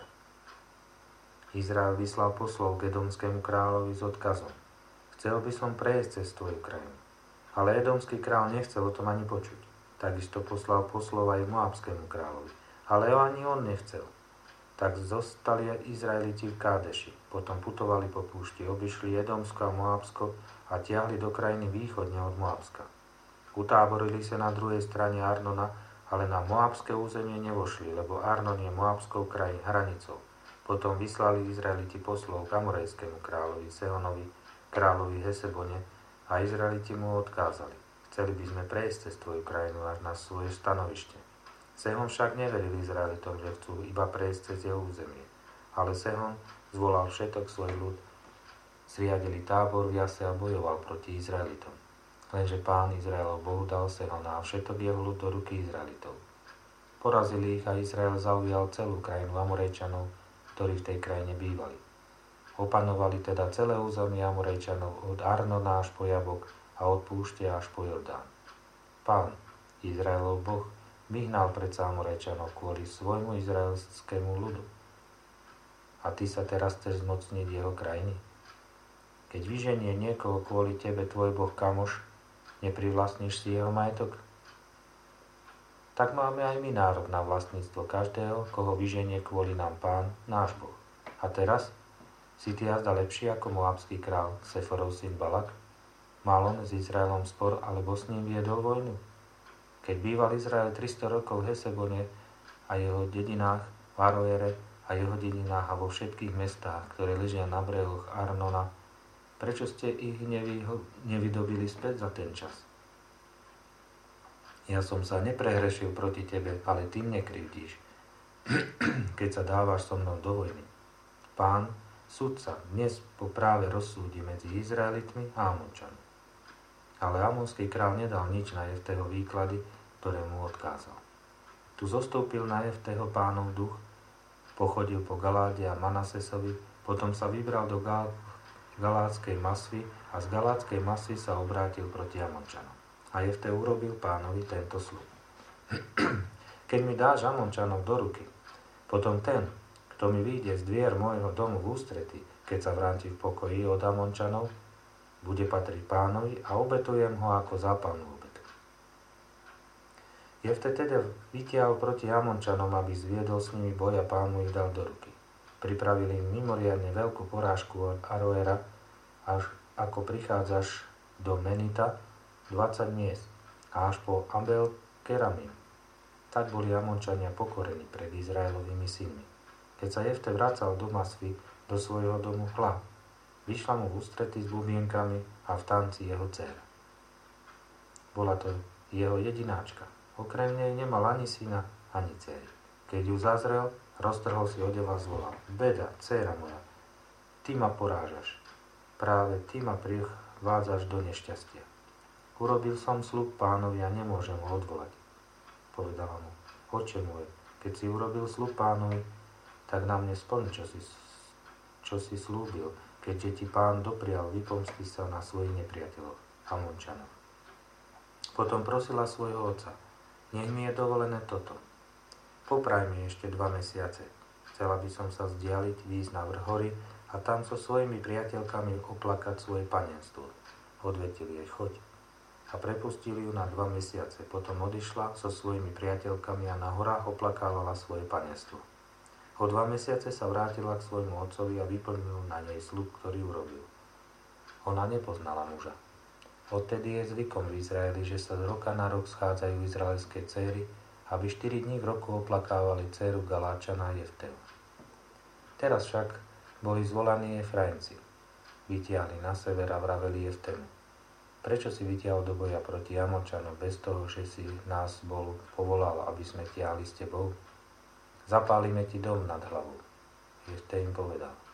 Izrael vyslal poslov k Edomskému kráľovi s odkazom: Chcel by som prejsť cez tvoju krajinu. Ale Edomský kráľ nechcel o tom ani počuť. Takisto poslal poslov aj Moabskému kráľovi, ale ani on nechcel. Tak zostali Izraeliti v Kádeši. Potom putovali po púšti, obišli Edomsko a Moabsko a tiahli do krajiny východne od Moabska. Utáborili sa na druhej strane Arnona, ale na Moabské územie nevošli, lebo Arnon je Moabskou krajín hranicou. Potom vyslali Izraeliti poslov k Amorejskému kráľovi Sehonovi, kráľovi Hesebone, a Izraeliti mu odkázali: Chceli by sme prejsť cez tvoju krajinu až na svoje stanovište. Sehon však neveril Izraelitom, že chcú iba prejsť cez jeho územie. Ale Sehon zvolal všetok svoj ľud, zriadili tábor v Jase a bojoval proti Izraelitom. Lenže Pán Izraelov Bohu dal Sehona a všetok jeho ľud do ruky Izraelitov. Porazili ich a Izrael zaujal celú krajinu Amorejčanov, ktorí v tej krajine bývali. Opanovali teda celé územie Amorejčanov od Arnona až po Jabok a od púšte až po Jordán. Pán Izraelov Boh vyhnal predsa Amorejčanov kvôli svojmu izraelskému ľudu. A ty sa teraz chceš zmocniť jeho krajiny? Keď vyženie niekoho kvôli tebe tvoj Boh kamoš, neprivlastníš si jeho majetok? Tak máme aj my nárok na vlastníctvo každého, koho vyženie kvôli nám Pán, náš Boh. A teraz? Si ty jazda lepší ako moabský král, Seforov syn Balak? Mal on s Izraelom spor, alebo s ním viedol vojnu? Keď býval Izrael tristo rokov v Hesebone a jeho dedinách, v Aroere a jeho dedinách a vo všetkých mestách, ktoré ležia na brehoch Arnona, prečo ste ich nevyho- nevydobili späť za ten čas? Ja som sa neprehrešil proti tebe, ale ty mne krivdíš, keď sa dávaš so mnou do vojny. Pán, sudca, dnes po práve rozsúdi medzi Izraelitmi a Amončanmi. Ale Amonský kráľ nedal nič na Jefteho výklady, ktoré mu odkázal. Tu zostúpil na Jefteho Pánov duch, pochodil po Galáde a Manasesovi, potom sa vybral do Gal- Galátskej Masvy a z Galátskej Masvy sa obrátil proti Amončanom. A Jefte urobil Pánovi tento sľub: Keď mi dáš Amončanov do ruky, potom ten, kto mi vyjde z dvier môjho domu v ústrety, keď sa vráti v pokoji od Amončanov, bude patriť Pánovi a obetujem ho ako zápalnú obetu. Jefte teda vytiahol proti Amončanom, aby zviedol s nimi boj a Pán mu ich dal do ruky. Pripravili im mimoriadne veľkú porážku od Aroera, až ako prichádzaš do Menita, dvadsať miest, a až po Abel Keramim. Tak boli Amončania pokorení pred Izraelovými synmi. Keď sa Jefte vracal do Masvy, do svojho domu, hľa, vyšla mu v ústrety s bubienkami a v tanci jeho dcéra. Bola to jeho jedináčka. Okrem nej nemal ani syna, ani dcéry. Keď ju zazrel, roztrhol si odev a zvolal: Beda, dcéra moja, ty ma porážaš. Práve ty ma privádzaš do nešťastia. Urobil som sľub Pánovi a nemôžem ho odvolať. Povedala mu: Oče môj, keď si urobil sľub Pánovi, tak na mne splň, čo si, čo si slúbil, keďže ti Pán doprial vypomstiť sa na svojich nepriateľov, Amončanov. Potom prosila svojho otca: Nech mi je dovolené toto. Popraj mi ešte dva mesiace. Chcela by som sa vzdialiť, výjsť na vrch hory a tam so svojimi priateľkami oplakať svoje panenstvo. Odvetili jej: Choď. A prepustili ju na dva mesiace. Potom odišla so svojimi priateľkami a na horách oplakávala svoje panenstvo. O dva mesiace sa vrátila k svojmu otcovi a vyplnil na nej sľub, ktorý urobil. Ona nepoznala muža. Odtedy je zvykom v Izraeli, že sa z roka na rok schádzajú izraelské céry, aby štyri dní v roku oplakávali dcéru Galáčana Jefteho. Teraz však boli zvolaní Efraimci. Vytiahli na sever a vraveli Jeftemu: Prečo si vytiahol do boja proti Amončanom bez toho, že si nás bol povolal, aby sme tiahli s tebou? Zapálime ti dom nad hlavou. Jefte im povedal: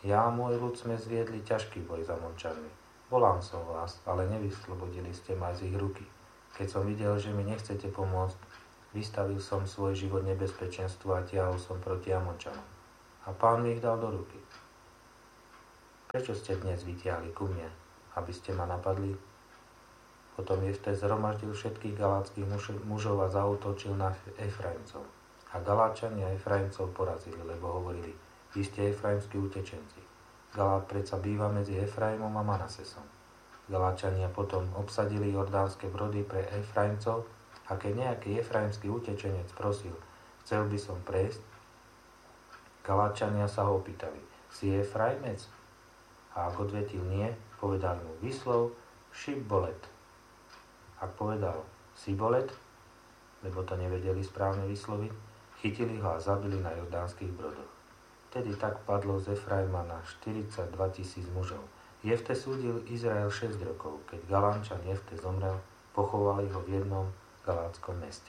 Ja a môj ľud sme zviedli ťažký boj za Mončanmi. Volám som vás, ale nevyslobodili ste ma z ich ruky. Keď som videl, že mi nechcete pomôcť, vystavil som svoj život nebezpečenstvu a tiahol som proti Amončanom. A Pán mi ich dal do ruky. Prečo ste dnes vytiahli ku mne, aby ste ma napadli? Potom Jefté zhromaždil všetkých galáckych mužov a zaútočil na Efraimcov. A Galáčania Efraimcov porazili, lebo hovorili: vy ste efraimskí utečenci. Galát predsa býva medzi Efraimom a Manasesom. Galáčania potom obsadili jordánske brody pre Efraimcov a keď nejaký efraimský utečenec prosil: chcel by som prejsť, Galáčania sa ho opýtali: si Efraimec? A ak odvetil nie, povedali mu: vyslov Šibolet. Ak povedal Sibolet, lebo to nevedeli správne vysloviť, chytili ho a zabili na jordánskych brodoch. Vtedy tak padlo z Efraima na štyridsaťdva tisíc mužov. Jefté súdil Izrael šesť rokov. Keď Galánčan Jefté zomrel, pochovali ho v jednom galátskom meste.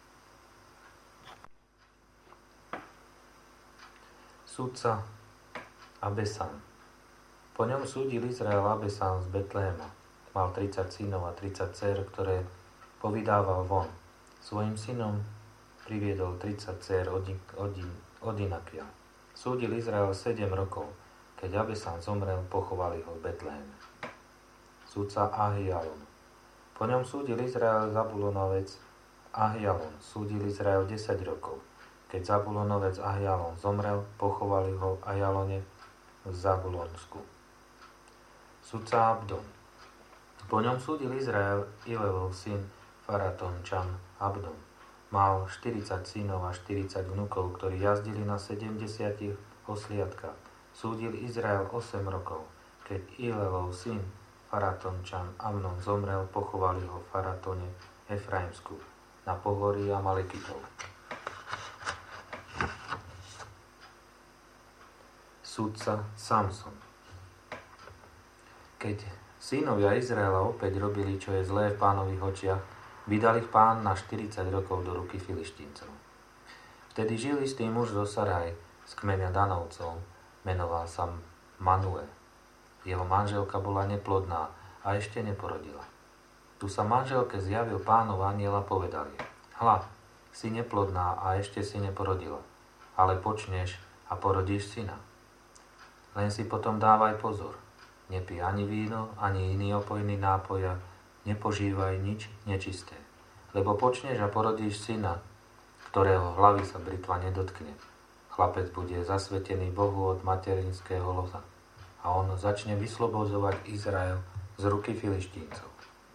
Sudca Abesan. Po ňom súdil Izrael Abesan z Betlehema. Mal tridsať synov a tridsať dcér, ktoré povydával von. Svojim synom priviedol tridsať dcér od, od, od Inakia. Súdil Izrael sedem rokov. Keď Abesan zomrel, pochovali ho v Betleheme. Sudca Ahialon. Po ňom súdil Izrael Zabulonovec Ahialon. Súdil Izrael desať rokov. Keď Zabulonovec Ahialon zomrel, pochovali ho v Ajalone v Zabulonsku. Sudca Abdon. Po ňom súdil Izrael Ilelov syn Faratončan Abdon. Mal štyridsať synov a štyridsať vnukov, ktorí jazdili na sedemdesiatich osliadkách. Súdil Izrael osem rokov. Keď Ilelov syn Faratončan Amnon zomrel, pochovali ho v Faratone Efraimsku na pohorí Amalekitov. Sudca Samson. Keď synovia Izraela opäť robili, čo je zlé v Pánových očiach, vydal ich Pán na štyridsať rokov do ruky Filištíncov. Vtedy žil istý muž zo Saraj z kmeňa Danovcov, menoval sa Manuel. Jeho manželka bola neplodná a ešte neporodila. Tu sa manželke zjavil Pánov anjel a povedal jej: hľa, si neplodná a ešte si neporodila, ale počneš a porodíš syna. Len si potom dávaj pozor. Nepij ani víno, ani iný opojný nápoj a nepožívaj nič nečisté. Lebo počneš a porodíš syna, ktorého hlavy sa britva nedotkne. Chlapec bude zasvetený Bohu od materinského loza a on začne vyslobodzovať Izrael z ruky Filištíncov.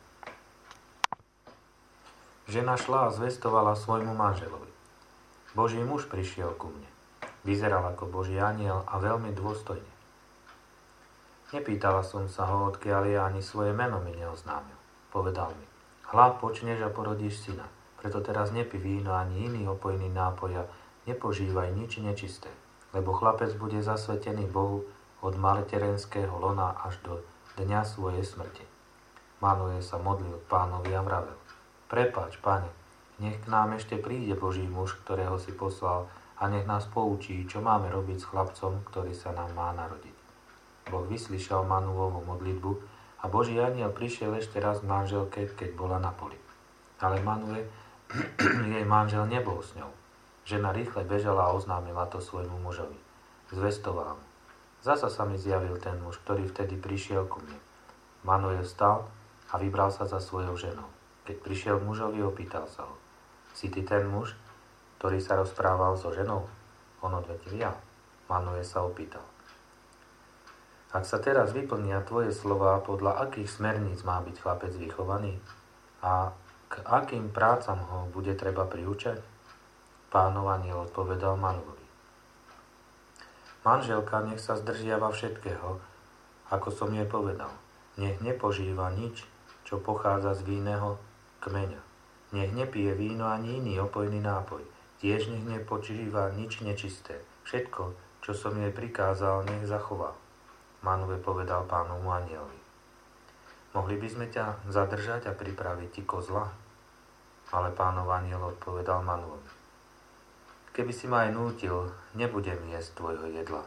Žena šla a zvestovala svojmu manželovi: Boží muž prišiel ku mne. Vyzeral ako Boží anjel a veľmi dôstojne. Nepýtala som sa ho, odkiaľ je, ani svoje meno mi neoznámil. Povedal mi: hľa, počneš a porodíš syna, preto teraz nepí víno ani iný opojný nápoj a nepožívaj nič nečisté, lebo chlapec bude zasvetený Bohu od materenského lona až do dňa svojej smrti. Manuel sa modlil k Pánovi a vravel: prepáč, Pane, nech k nám ešte príde Boží muž, ktorého si poslal, a nech nás poučí, čo máme robiť s chlapcom, ktorý sa nám má narodiť. Boh vyslyšal Manuelovu modlitbu a Boží anjel prišiel ešte raz k manželke, keď bola na poli. Ale Manuel, jej manžel, nebol s ňou. Žena rýchle bežala a oznámila to svojmu mužovi. Zvestovala mu: zasa sa mi zjavil ten muž, ktorý vtedy prišiel ku mne. Manuel vstal a vybral sa za svojou ženou. Keď prišiel k mužovi, opýtal sa ho: si ty ten muž, ktorý sa rozprával so ženou? On odvetil: ja. Manuel sa opýtal: ak sa teraz vyplnia tvoje slová, podľa akých smerníc má byť chlapec vychovaný? A k akým prácam ho bude treba priučať? Pánov anjel odpovedal Manuelovi: manželka nech sa zdržiava všetkého, ako som jej povedal. Nech nepožíva nič, čo pochádza z vinného kmeňa. Nech nepije víno ani iný opojný nápoj. Tiež nech nepožíva nič nečisté. Všetko, čo som jej prikázal, nech zachová. Manuel povedal Pánovu anjelovi: mohli by sme ťa zadržať a pripraviť ti kozla? Ale Pánov anjel odpovedal Manuelovi: keby si ma aj nútil, nebudem jesť tvojho jedla.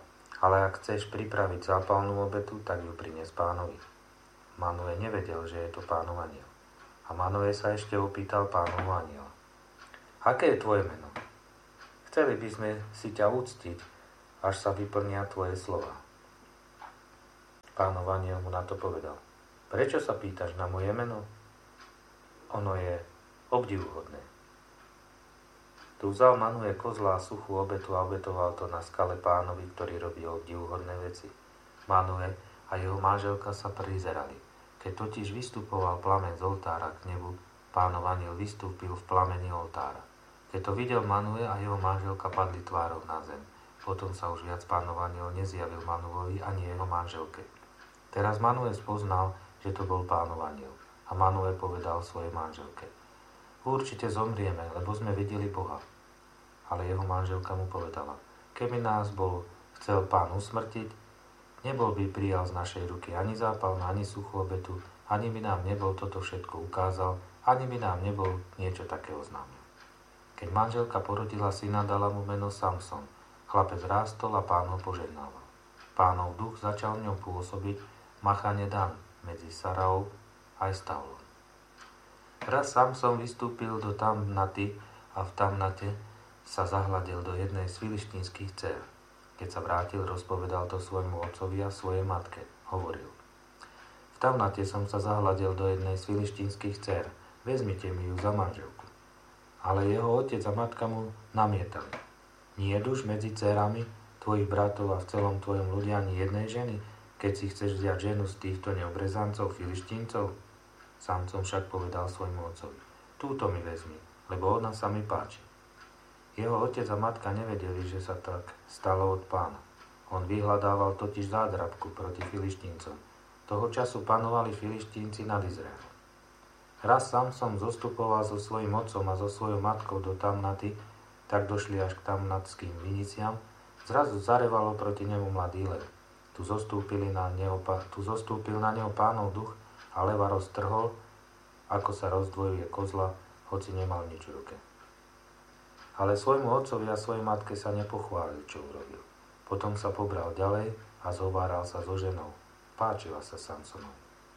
ale ak chceš pripraviť zápalnú obetu, tak ju prines pánovi. Manue nevedel, že je to pánov anjel. A Manue sa ešte opýtal pánovu anjela. Aké je tvoje meno? Chceli by sme si ťa úctiť, až sa vyplnia tvoje slova. Pánov anjel mu na to povedal. Prečo sa pýtaš na moje meno? Ono je obdivuhodné. Tu vzal Manue kozla a suchú obetu a obetoval to na skale pánovi, ktorý robil obdivuhodné veci. Manue a jeho manželka sa prizerali. Keď totiž vystupoval plameň z oltára k nebu, pánov anjel vystúpil v plameni oltára. Keď to videl Manue a jeho manželka padli tvárou na zem. Potom sa už viac pánov anjel nezjavil Manuovi ani jeho manželke. Teraz Manue spoznal, že to bol pánov anjel. A Manue povedal svojej manželke. Určite zomrieme, lebo sme videli Boha. Ale jeho manželka mu povedala, keby nás bol chcel pán usmrtiť, nebol by prijal z našej ruky ani zápalnú, ani suchú obetu, ani by nám nebol toto všetko ukázal, ani by nám nebol niečo také oznámil. Keď manželka porodila syna, dala mu meno Samson. Chlapec rástol a pán ho požehnával. Pánov duch začal v ňom pôsobiť machane Dan medzi Saraou a Estaolom. Raz Samson vystúpil do Tamnaty a v Tamnate sa zahľadil do jednej z filištínskych dcér. Keď sa vrátil, rozpovedal to svojmu otcovi a svojej matke. Hovoril. V Tamnate som sa zahľadil do jednej z filištínskych dcér. Vezmite mi ju za manželku. Ale jeho otec a matka mu namietali. Nie je už medzi dcérami tvojich bratov a v celom tvojom ľudí ani jednej ženy, keď si chceš vziať ženu z týchto neobrezancov filištíncov? Samson však povedal svojmu otcovi. Túto mi vezmi, lebo ona sa mi páči. Jeho otec a matka nevedeli, že sa tak stalo od pána. On vyhľadával totiž zádrabku proti filištíncom. Toho času panovali filištínci nad Izraelom. Raz Samson zostupoval so svojím otcom a so svojou matkou do Tamnaty, tak došli až k tamnatským viniciam. Zrazu zarevalo proti nemu mladý lev. Tu, zostúpili na neho, tu zostúpil na neho pánov duch a leva roztrhol, ako sa rozdvojuje kozla, hoci nemal nič v ruke. Ale svojmu otcovi a svojej matke sa nepochválil, čo urobil. Potom sa pobral ďalej a zhováral sa so ženou. Páčila sa Samsonovi.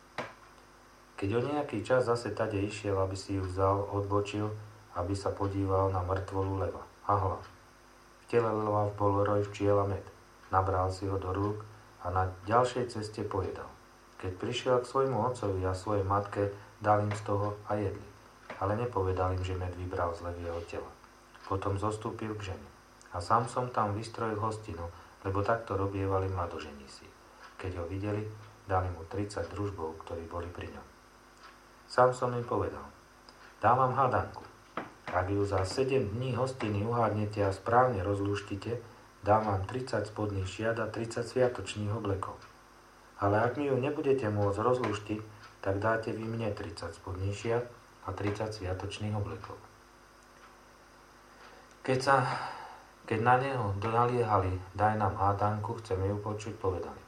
Keď o nejaký čas zase tade išiel, aby si ju vzal, odbočil, aby sa podíval na mŕtvolu leva. A hľa, v tele leva bol roj včiel a med. Nabral si ho do rúk a na ďalšej ceste pojedal. Keď prišiel k svojmu otcovi a svojej matke, dal im z toho a jedli. Ale nepovedal im, že med vybral z levieho tela. Potom zostúpil k žene. A Samson tam vystrojil hostinu, lebo takto robievali mladoženísi. Keď ho videli, dali mu tridsať družbov, ktorí boli pri ňom. Samson im povedal, dám vám hádanku. Ak ju za sedem dní hostiny uhádnete a správne rozlúštite, dám vám tridsať spodných šiat a tridsať sviatočných oblekov. Ale ak mi ju nebudete môcť rozlúštiť, tak dáte vy mne tridsať spodných šiat a tridsať sviatočných oblekov. Keď, sa, keď na neho naliehali, daj nám hádanku, chceme ju počuť, povedali.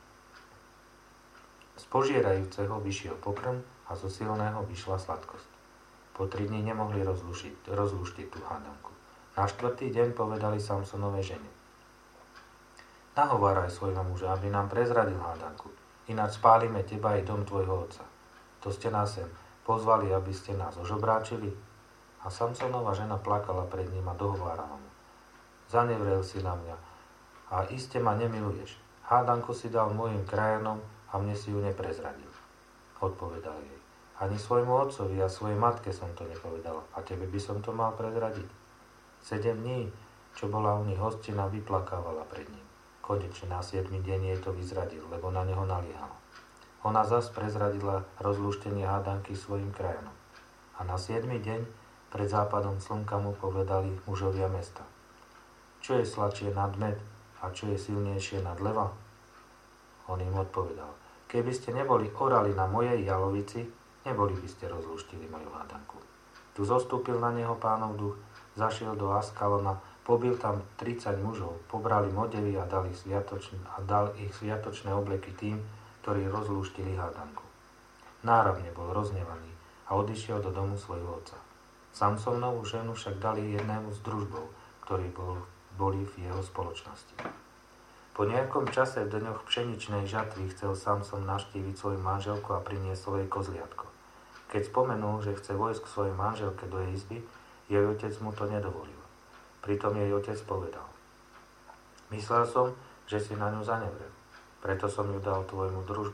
Z požierajúceho vyšiel pokrm a zo silného vyšla sladkosť. Po tri dni nemohli rozlušiť, rozluštiť tú hádanku. Na štvrtý deň povedali Samsonove žene. Nahováraj svojho muža, aby nám prezradil hádanku, ináč spálime teba aj dom tvojho otca. To ste nás sem pozvali, aby ste nás ožobráčili. A Samsonova žena plakala pred ním a dohovárala mu. Zanevrel si na mňa a iste ma nemiluješ. Hádanku si dal mojim krajanom a mne si ju neprezradil. Odpovedal jej. Ani svojmu otcovi a svojej matke som to nepovedala. A tebe by som to mal prezradiť. Sedem dní, čo bola u nich hostina, vyplakávala pred ním. Konečne na siedmy deň jej to vyzradil, lebo na neho naliehal. Ona zas prezradila rozlúštenie hádanky svojim krajanom. A na siedmy deň pred západom slnka mu povedali mužovia mesta. Čo je sladšie nad med a čo je silnejšie nad leva? On im odpovedal. Keby ste neboli orali na mojej jalovici, neboli by ste rozlúštili moju hádanku. Tu zostúpil na neho pánov duch, zašiel do Askalona, pobil tam tridsať mužov, pobral im odevy a dal ich, sviatočné, a dal ich sviatočné obleky tým, ktorí rozlúštili hádanku. Náravne bol roznevaný a odišiel do domu svojho otca. Samsonovú ženu však dali jednému z družbov, ktorí bol, boli v jeho spoločnosti. Po nejakom čase v dňoch pšeničnej žatvy chcel Samson navštíviť svoju manželku a priniesol jej kozliatko. Keď spomenul, že chce vojsť k svojej manželke do jej izby, jej otec mu to nedovolil. Pritom jej otec povedal: Myslel som, že si na ňu zanevrel, preto som ju dal tvojmu druž-